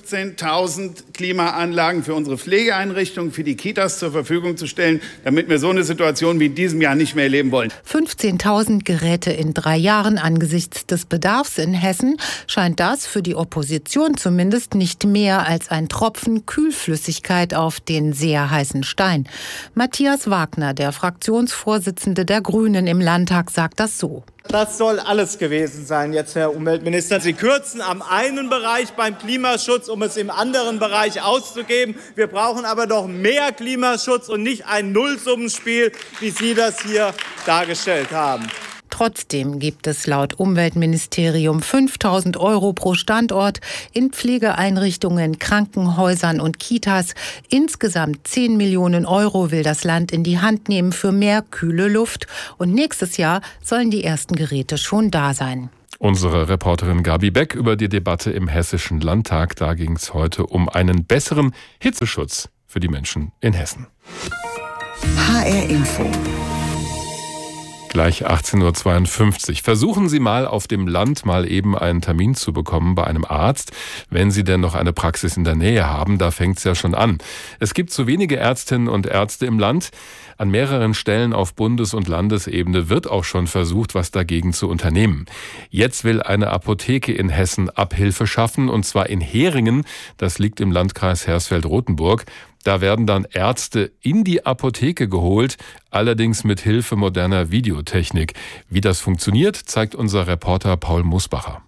15.000 Klimaanlagen für unsere Pflegeeinrichtungen, für die Kitas zur Verfügung zu stellen, damit wir so eine Situation wie in diesem Jahr nicht mehr erleben wollen. 15.000 Geräte in 3 Jahren angesichts des Bedarfs in Hessen scheint das für die Opposition zumindest nicht mehr als ein Tropfen Kühlflüssigkeit auf den sehr heißen Stein. Matthias Wagner, der Fraktionsvorsitzende der Grünen im Landtag, sagt das so. Das soll alles gewesen sein jetzt, Herr Umweltminister. Sie kürzen am einen Bereich beim Klimaschutz, um es im anderen Bereich auszugeben. Wir brauchen aber noch mehr Klimaschutz und nicht ein Nullsummenspiel, wie Sie das hier dargestellt haben. Trotzdem gibt es laut Umweltministerium 5.000 € pro Standort in Pflegeeinrichtungen, Krankenhäusern und Kitas. Insgesamt 10 Millionen € will das Land in die Hand nehmen für mehr kühle Luft. Und nächstes Jahr sollen die ersten Geräte schon da sein. Unsere Reporterin Gabi Beck über die Debatte im Hessischen Landtag. Da ging es heute um einen besseren Hitzeschutz für die Menschen in Hessen. HR Info. Gleich 18:52 Uhr. Versuchen Sie mal auf dem Land mal eben einen Termin zu bekommen bei einem Arzt, wenn Sie denn noch eine Praxis in der Nähe haben. Da fängt es ja schon an. Es gibt zu wenige Ärztinnen und Ärzte im Land. An mehreren Stellen auf Bundes- und Landesebene wird auch schon versucht, was dagegen zu unternehmen. Jetzt will eine Apotheke in Hessen Abhilfe schaffen, und zwar in Heringen. Das liegt im Landkreis Hersfeld-Rotenburg. Da werden dann Ärzte in die Apotheke geholt, allerdings mit Hilfe moderner Videotechnik. Wie das funktioniert, zeigt unser Reporter Paul Mosbacher.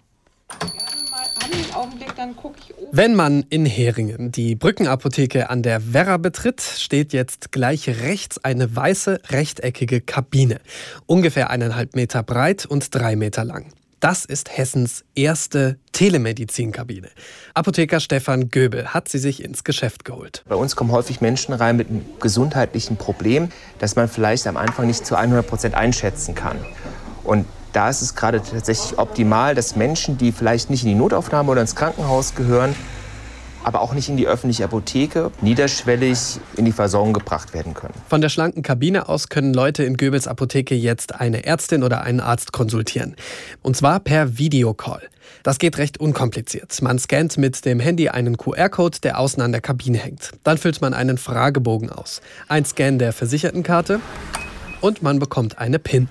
Wenn man in Heringen die Brückenapotheke an der Werra betritt, steht jetzt gleich rechts eine weiße, rechteckige Kabine. Ungefähr 1,5 Meter breit und 3 Meter lang. Das ist Hessens erste Telemedizinkabine. Apotheker Stefan Göbel hat sie sich ins Geschäft geholt. Bei uns kommen häufig Menschen rein mit einem gesundheitlichen Problem, das man vielleicht am Anfang nicht zu 100% einschätzen kann. Und da ist es gerade tatsächlich optimal, dass Menschen, die vielleicht nicht in die Notaufnahme oder ins Krankenhaus gehören, aber auch nicht in die öffentliche Apotheke, niederschwellig in die Versorgung gebracht werden können. Von der schlanken Kabine aus können Leute in Göbels Apotheke jetzt eine Ärztin oder einen Arzt konsultieren. Und zwar per Videocall. Das geht recht unkompliziert. Man scannt mit dem Handy einen QR-Code, der außen an der Kabine hängt. Dann füllt man einen Fragebogen aus. Ein Scan der Versichertenkarte und man bekommt eine PIN.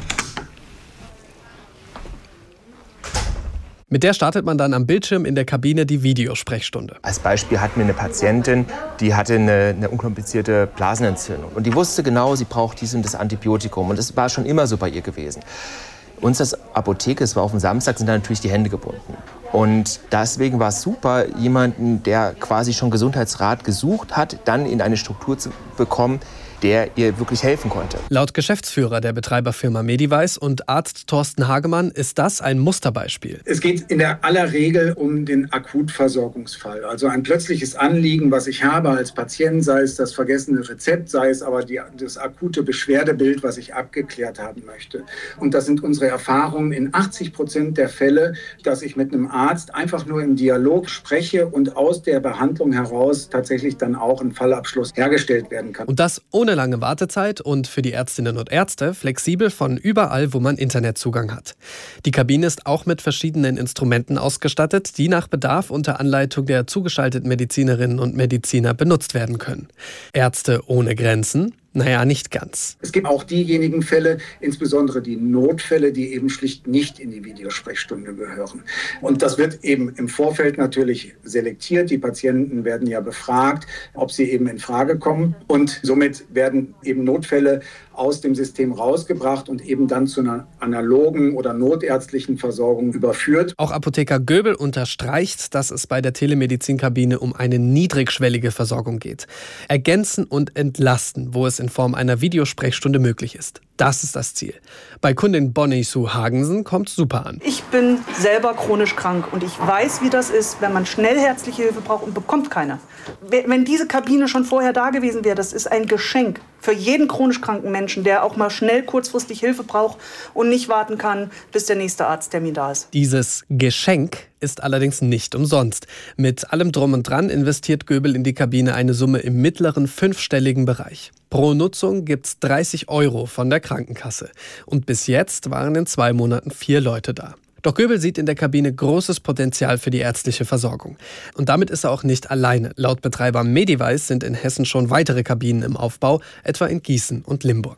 Mit der startet man dann am Bildschirm in der Kabine die Videosprechstunde. Als Beispiel hatten wir eine Patientin, die hatte eine unkomplizierte Blasenentzündung. Und die wusste genau, sie braucht dies und das Antibiotikum. Und das war schon immer so bei ihr gewesen. Uns als Apotheke, es war auf dem Samstag, sind da natürlich die Hände gebunden. Und deswegen war es super, jemanden, der quasi schon Gesundheitsrat gesucht hat, dann in eine Struktur zu bekommen, der ihr wirklich helfen konnte. Laut Geschäftsführer der Betreiberfirma Mediwise und Arzt Thorsten Hagemann ist das ein Musterbeispiel. Es geht in der aller Regel um den Akutversorgungsfall. Also ein plötzliches Anliegen, was ich habe als Patient, sei es das vergessene Rezept, sei es aber das akute Beschwerdebild, was ich abgeklärt haben möchte. Und das sind unsere Erfahrungen in 80% der Fälle, dass ich mit einem Arzt einfach nur im Dialog spreche und aus der Behandlung heraus tatsächlich dann auch ein Fallabschluss hergestellt werden kann. Und das ohne lange Wartezeit und für die Ärztinnen und Ärzte flexibel von überall, wo man Internetzugang hat. Die Kabine ist auch mit verschiedenen Instrumenten ausgestattet, die nach Bedarf unter Anleitung der zugeschalteten Medizinerinnen und Mediziner benutzt werden können. Ärzte ohne Grenzen? Naja, nicht ganz. Es gibt auch diejenigen Fälle, insbesondere die Notfälle, die eben schlicht nicht in die Videosprechstunde gehören. Und das wird eben im Vorfeld natürlich selektiert. Die Patienten werden ja befragt, ob sie eben in Frage kommen. Und somit werden eben Notfälle aus dem System rausgebracht und eben dann zu einer analogen oder notärztlichen Versorgung überführt. Auch Apotheker Göbel unterstreicht, dass es bei der Telemedizinkabine um eine niedrigschwellige Versorgung geht. Ergänzen und entlasten, wo es in Form einer Videosprechstunde möglich ist. Das ist das Ziel. Bei Kundin Bonnie Sue Hagensen kommt super an. Ich bin selber chronisch krank und ich weiß, wie das ist, wenn man schnell ärztliche Hilfe braucht und bekommt keine. Wenn diese Kabine schon vorher da gewesen wäre, das ist ein Geschenk für jeden chronisch kranken Menschen, der auch mal schnell kurzfristig Hilfe braucht und nicht warten kann, bis der nächste Arzttermin da ist. Dieses Geschenk ist allerdings nicht umsonst. Mit allem Drum und Dran investiert Göbel in die Kabine eine Summe im mittleren 5-stelligen Bereich. Pro Nutzung gibt's 30 € von der Krankenkasse. Und bis jetzt waren in 2 Monaten 4 Leute da. Doch Göbel sieht in der Kabine großes Potenzial für die ärztliche Versorgung. Und damit ist er auch nicht alleine. Laut Betreiber Mediwise sind in Hessen schon weitere Kabinen im Aufbau, etwa in Gießen und Limburg.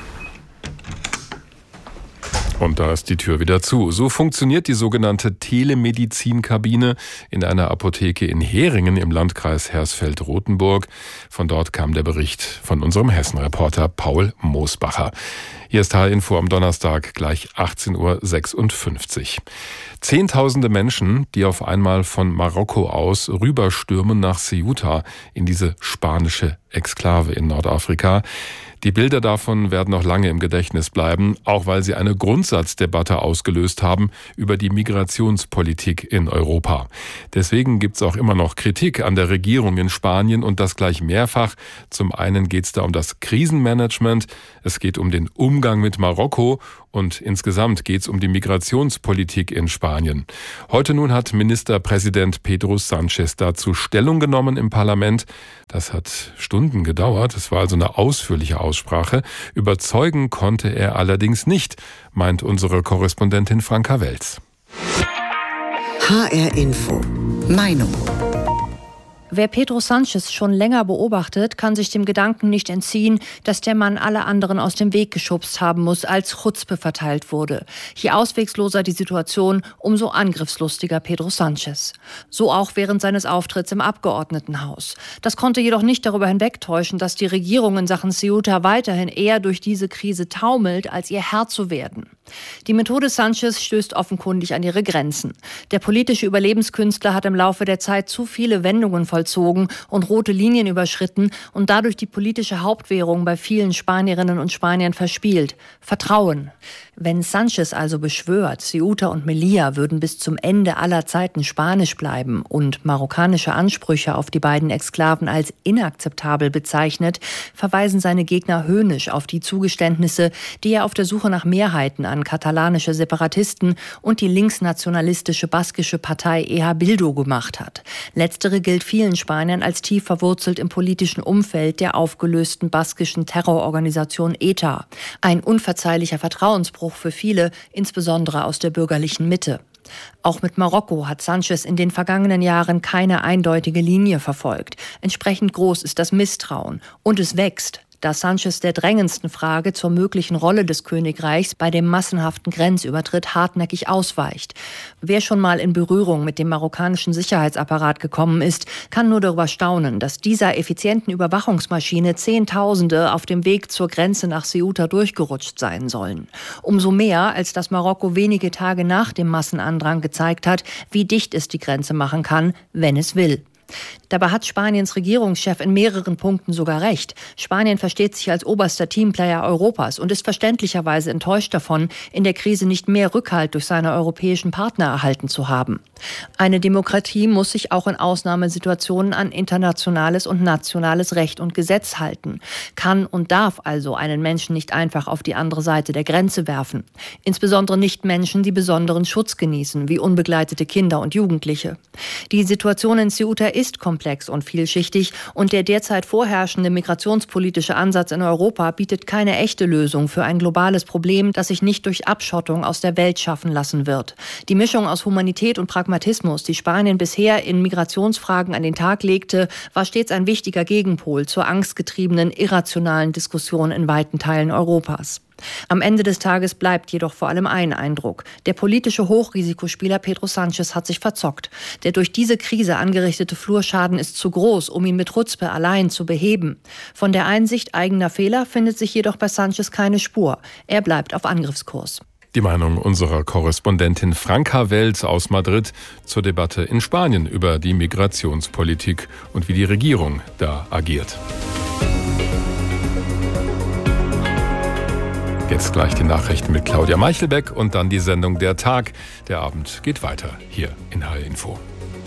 Und da ist die Tür wieder zu. So funktioniert die sogenannte Telemedizinkabine in einer Apotheke in Heringen im Landkreis Hersfeld-Rotenburg. Von dort kam der Bericht von unserem Hessen-Reporter Paul Mosbacher. Hier ist HR-Info am Donnerstag, gleich 18.56 Uhr. Zehntausende Menschen, die auf einmal von Marokko aus rüberstürmen nach Ceuta, in diese spanische Exklave in Nordafrika. Die Bilder davon werden noch lange im Gedächtnis bleiben, auch weil sie eine Grundsatzdebatte ausgelöst haben über die Migrationspolitik in Europa. Deswegen gibt es auch immer noch Kritik an der Regierung in Spanien und das gleich mehrfach. Zum einen geht es da um das Krisenmanagement, es geht um den Umgang mit Marokko und insgesamt geht es um die Migrationspolitik in Spanien. Heute nun hat Ministerpräsident Pedro Sánchez dazu Stellung genommen im Parlament. Das hat Stunden gedauert. Es war also eine ausführliche Aussprache. Überzeugen konnte er allerdings nicht, meint unsere Korrespondentin Franka Welz. HR-Info. Meinung. Wer Pedro Sánchez schon länger beobachtet, kann sich dem Gedanken nicht entziehen, dass der Mann alle anderen aus dem Weg geschubst haben muss, als Chutzpe verteilt wurde. Je auswegsloser die Situation, umso angriffslustiger Pedro Sánchez. So auch während seines Auftritts im Abgeordnetenhaus. Das konnte jedoch nicht darüber hinwegtäuschen, dass die Regierung in Sachen Ceuta weiterhin eher durch diese Krise taumelt, als ihr Herr zu werden. Die Methode Sánchez stößt offenkundig an ihre Grenzen. Der politische Überlebenskünstler hat im Laufe der Zeit zu viele Wendungen vollzogen und rote Linien überschritten und dadurch die politische Hauptwährung bei vielen Spanierinnen und Spaniern verspielt: Vertrauen. Wenn Sánchez also beschwört, Ceuta und Melilla würden bis zum Ende aller Zeiten spanisch bleiben und marokkanische Ansprüche auf die beiden Exklaven als inakzeptabel bezeichnet, verweisen seine Gegner höhnisch auf die Zugeständnisse, die er auf der Suche nach Mehrheiten an katalanische Separatisten und die linksnationalistische baskische Partei EH Bildu gemacht hat. Letztere gilt vielen Spaniern als tief verwurzelt im politischen Umfeld der aufgelösten baskischen Terrororganisation ETA. Ein unverzeihlicher Vertrauensbruch für viele, insbesondere aus der bürgerlichen Mitte. Auch mit Marokko hat Sánchez in den vergangenen Jahren keine eindeutige Linie verfolgt. Entsprechend groß ist das Misstrauen und es wächst, da Sánchez der drängendsten Frage zur möglichen Rolle des Königreichs bei dem massenhaften Grenzübertritt hartnäckig ausweicht. Wer schon mal in Berührung mit dem marokkanischen Sicherheitsapparat gekommen ist, kann nur darüber staunen, dass dieser effizienten Überwachungsmaschine Zehntausende auf dem Weg zur Grenze nach Ceuta durchgerutscht sein sollen. Umso mehr, als dass Marokko wenige Tage nach dem Massenandrang gezeigt hat, wie dicht es die Grenze machen kann, wenn es will. Dabei hat Spaniens Regierungschef in mehreren Punkten sogar recht. Spanien versteht sich als oberster Teamplayer Europas und ist verständlicherweise enttäuscht davon, in der Krise nicht mehr Rückhalt durch seine europäischen Partner erhalten zu haben. Eine Demokratie muss sich auch in Ausnahmesituationen an internationales und nationales Recht und Gesetz halten, kann und darf also einen Menschen nicht einfach auf die andere Seite der Grenze werfen. Insbesondere nicht Menschen, die besonderen Schutz genießen, wie unbegleitete Kinder und Jugendliche. Die Situation in Ceuta ist komplex und vielschichtig und der derzeit vorherrschende migrationspolitische Ansatz in Europa bietet keine echte Lösung für ein globales Problem, das sich nicht durch Abschottung aus der Welt schaffen lassen wird. Die Mischung aus Humanität und Pragmatismus, die Spanien bisher in Migrationsfragen an den Tag legte, war stets ein wichtiger Gegenpol zur angstgetriebenen, irrationalen Diskussion in weiten Teilen Europas. Am Ende des Tages bleibt jedoch vor allem ein Eindruck: Der politische Hochrisikospieler Pedro Sánchez hat sich verzockt. Der durch diese Krise angerichtete Flurschaden ist zu groß, um ihn mit Chutzpe allein zu beheben. Von der Einsicht eigener Fehler findet sich jedoch bei Sánchez keine Spur. Er bleibt auf Angriffskurs. Die Meinung unserer Korrespondentin Franka Welz aus Madrid zur Debatte in Spanien über die Migrationspolitik und wie die Regierung da agiert. Jetzt gleich die Nachrichten mit Claudia Meichelbeck und dann die Sendung Der Tag. Der Abend geht weiter hier in HR-Info.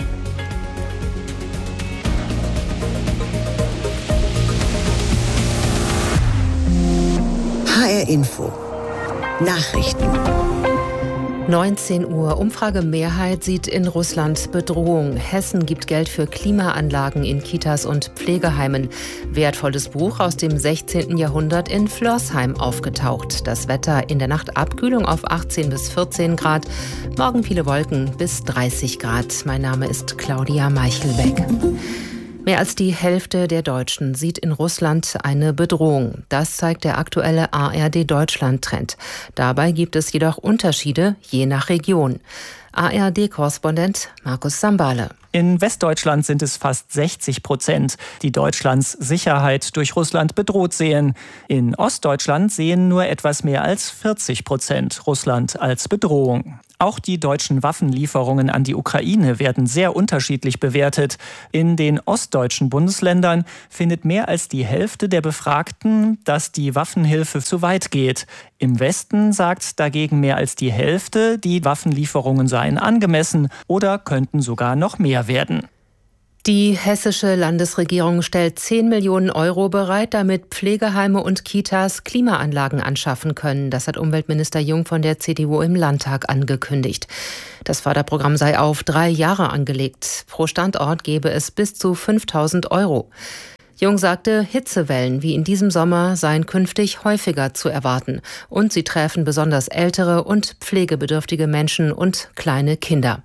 HR-Info. Nachrichten. 19 Uhr. Umfragemehrheit sieht in Russland Bedrohung. Hessen gibt Geld für Klimaanlagen in Kitas und Pflegeheimen. Wertvolles Buch aus dem 16. Jahrhundert in Flörsheim aufgetaucht. Das Wetter in der Nacht Abkühlung auf 18 bis 14 Grad. Morgen viele Wolken bis 30 Grad. Mein Name ist Claudia Meichelbeck. Mehr als die Hälfte der Deutschen sieht in Russland eine Bedrohung. Das zeigt der aktuelle ARD-Deutschland-Trend. Dabei gibt es jedoch Unterschiede je nach Region. ARD-Korrespondent Markus Sambale. In Westdeutschland sind es fast 60%, die Deutschlands Sicherheit durch Russland bedroht sehen. In Ostdeutschland sehen nur etwas mehr als 40% Russland als Bedrohung. Auch die deutschen Waffenlieferungen an die Ukraine werden sehr unterschiedlich bewertet. In den ostdeutschen Bundesländern findet mehr als die Hälfte der Befragten, dass die Waffenhilfe zu weit geht. Im Westen sagt dagegen mehr als die Hälfte, die Waffenlieferungen seien angemessen oder könnten sogar noch mehr werden. Die hessische Landesregierung stellt 10 Millionen Euro bereit, damit Pflegeheime und Kitas Klimaanlagen anschaffen können. Das hat Umweltminister Jung von der CDU im Landtag angekündigt. Das Förderprogramm sei auf 3 Jahre angelegt. Pro Standort gebe es bis zu 5.000 Euro. Jung sagte, Hitzewellen wie in diesem Sommer seien künftig häufiger zu erwarten. Und sie treffen besonders ältere und pflegebedürftige Menschen und kleine Kinder.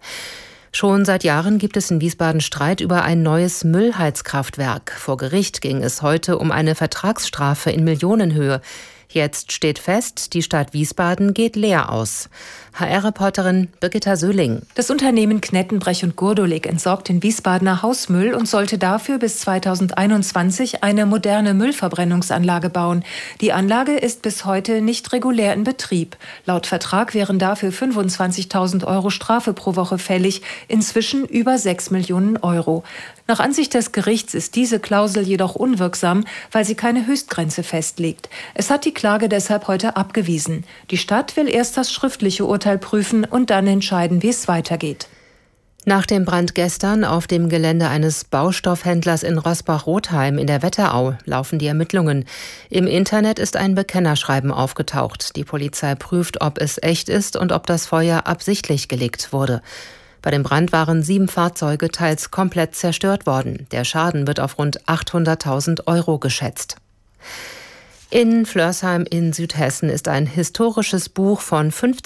Schon seit Jahren gibt es in Wiesbaden Streit über ein neues Müllheizkraftwerk. Vor Gericht ging es heute um eine Vertragsstrafe in Millionenhöhe. Jetzt steht fest, die Stadt Wiesbaden geht leer aus. HR-Reporterin Birgitta Söhling. Das Unternehmen Knettenbrech und Gurdolik entsorgt den Wiesbadener Hausmüll und sollte dafür bis 2021 eine moderne Müllverbrennungsanlage bauen. Die Anlage ist bis heute nicht regulär in Betrieb. Laut Vertrag wären dafür 25.000 Euro Strafe pro Woche fällig, inzwischen über 6 Millionen Euro. Nach Ansicht des Gerichts ist diese Klausel jedoch unwirksam, weil sie keine Höchstgrenze festlegt. Es hat die Klage deshalb heute abgewiesen. Die Stadt will erst das schriftliche Urteil prüfen und dann entscheiden, wie es weitergeht. Nach dem Brand gestern auf dem Gelände eines Baustoffhändlers in Rosbach-Rotheim in der Wetterau laufen die Ermittlungen. Im Internet ist ein Bekennerschreiben aufgetaucht. Die Polizei prüft, ob es echt ist und ob das Feuer absichtlich gelegt wurde. Bei dem Brand waren 7 Fahrzeuge teils komplett zerstört worden. Der Schaden wird auf rund 800.000 Euro geschätzt. In Flörsheim in Südhessen ist ein historisches Buch von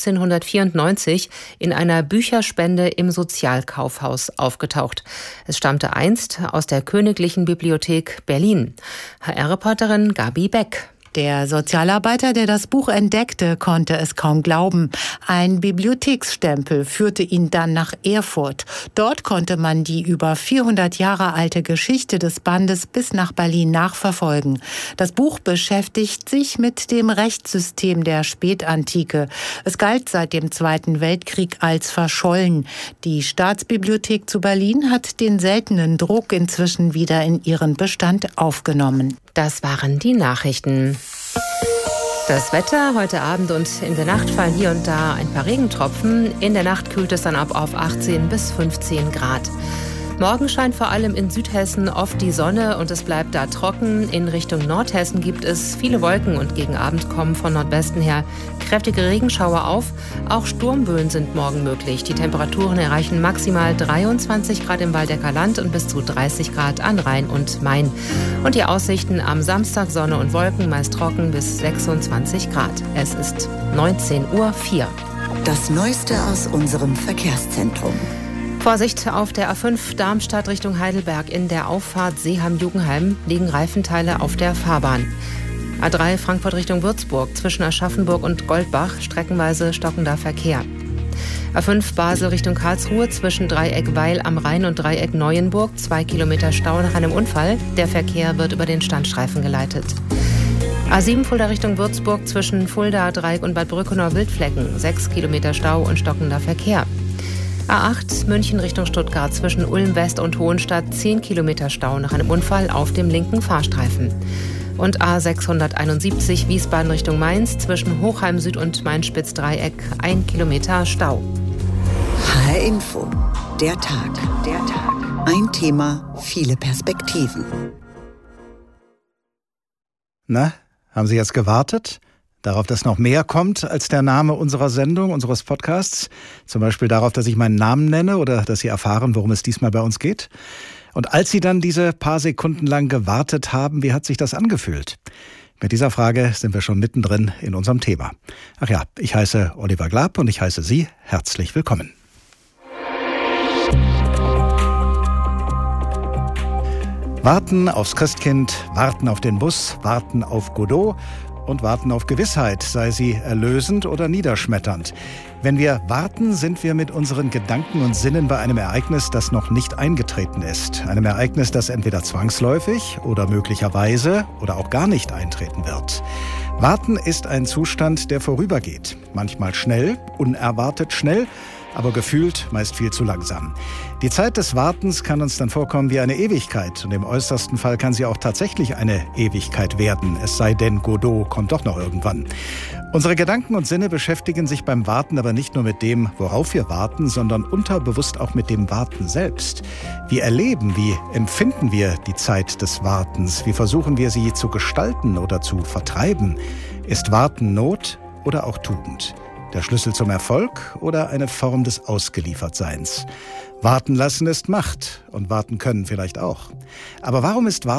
1594 in einer Bücherspende im Sozialkaufhaus aufgetaucht. Es stammte einst aus der Königlichen Bibliothek Berlin. HR-Reporterin Gabi Beck. Der Sozialarbeiter, der das Buch entdeckte, konnte es kaum glauben. Ein Bibliotheksstempel führte ihn dann nach Erfurt. Dort konnte man die über 400 Jahre alte Geschichte des Bandes bis nach Berlin nachverfolgen. Das Buch beschäftigt sich mit dem Rechtssystem der Spätantike. Es galt seit dem Zweiten Weltkrieg als verschollen. Die Staatsbibliothek zu Berlin hat den seltenen Druck inzwischen wieder in ihren Bestand aufgenommen. Das waren die Nachrichten. Das Wetter heute Abend und in der Nacht fallen hier und da ein paar Regentropfen. In der Nacht kühlt es dann ab auf 18 bis 15 Grad. Morgen scheint vor allem in Südhessen oft die Sonne und es bleibt da trocken. In Richtung Nordhessen gibt es viele Wolken und gegen Abend kommen von Nordwesten her kräftige Regenschauer auf. Auch Sturmböen sind morgen möglich. Die Temperaturen erreichen maximal 23 Grad im Waldecker Land und bis zu 30 Grad an Rhein und Main. Und die Aussichten am Samstag Sonne und Wolken, meist trocken bis 26 Grad. Es ist 19:04 Uhr. Das Neueste aus unserem Verkehrszentrum. Vorsicht auf der A5 Darmstadt Richtung Heidelberg. In der Auffahrt Seeham-Jugenheim liegen Reifenteile auf der Fahrbahn. A3 Frankfurt Richtung Würzburg zwischen Aschaffenburg und Goldbach streckenweise stockender Verkehr. A5 Basel Richtung Karlsruhe zwischen Dreieck Weil am Rhein und Dreieck Neuenburg 2 Kilometer Stau nach einem Unfall. Der Verkehr wird über den Standstreifen geleitet. A7 Fulda Richtung Würzburg zwischen Fulda, Dreieck und Bad Brückenau Wildflecken 6 Kilometer Stau und stockender Verkehr. A8 München Richtung Stuttgart zwischen Ulm West und Hohenstadt 10 Kilometer Stau nach einem Unfall auf dem linken Fahrstreifen. Und A671 Wiesbaden Richtung Mainz zwischen Hochheim Süd und Mainz-Spitz-Dreieck 1 Kilometer Stau. HR Info, der Tag. Ein Thema, viele Perspektiven. Na, haben Sie jetzt gewartet? Darauf, dass noch mehr kommt als der Name unserer Sendung, unseres Podcasts. Zum Beispiel darauf, dass ich meinen Namen nenne oder dass Sie erfahren, worum es diesmal bei uns geht. Und als Sie dann diese paar Sekunden lang gewartet haben, wie hat sich das angefühlt? Mit dieser Frage sind wir schon mittendrin in unserem Thema. Ach ja, ich heiße Oliver Glab und ich heiße Sie herzlich willkommen. Warten aufs Christkind, warten auf den Bus, warten auf Godot und warten auf Gewissheit, sei sie erlösend oder niederschmetternd. Wenn wir warten, sind wir mit unseren Gedanken und Sinnen bei einem Ereignis, das noch nicht eingetreten ist. Einem Ereignis, das entweder zwangsläufig oder möglicherweise oder auch gar nicht eintreten wird. Warten ist ein Zustand, der vorübergeht. Manchmal schnell, unerwartet schnell, aber gefühlt meist viel zu langsam. Die Zeit des Wartens kann uns dann vorkommen wie eine Ewigkeit. Und im äußersten Fall kann sie auch tatsächlich eine Ewigkeit werden. Es sei denn, Godot kommt doch noch irgendwann. Unsere Gedanken und Sinne beschäftigen sich beim Warten aber nicht nur mit dem, worauf wir warten, sondern unterbewusst auch mit dem Warten selbst. Wie erleben, wie empfinden wir die Zeit des Wartens? Wie versuchen wir sie zu gestalten oder zu vertreiben? Ist Warten Not oder auch Tugend? Der Schlüssel zum Erfolg oder eine Form des Ausgeliefertseins? Warten lassen ist Macht und warten können vielleicht auch. Aber warum ist Warten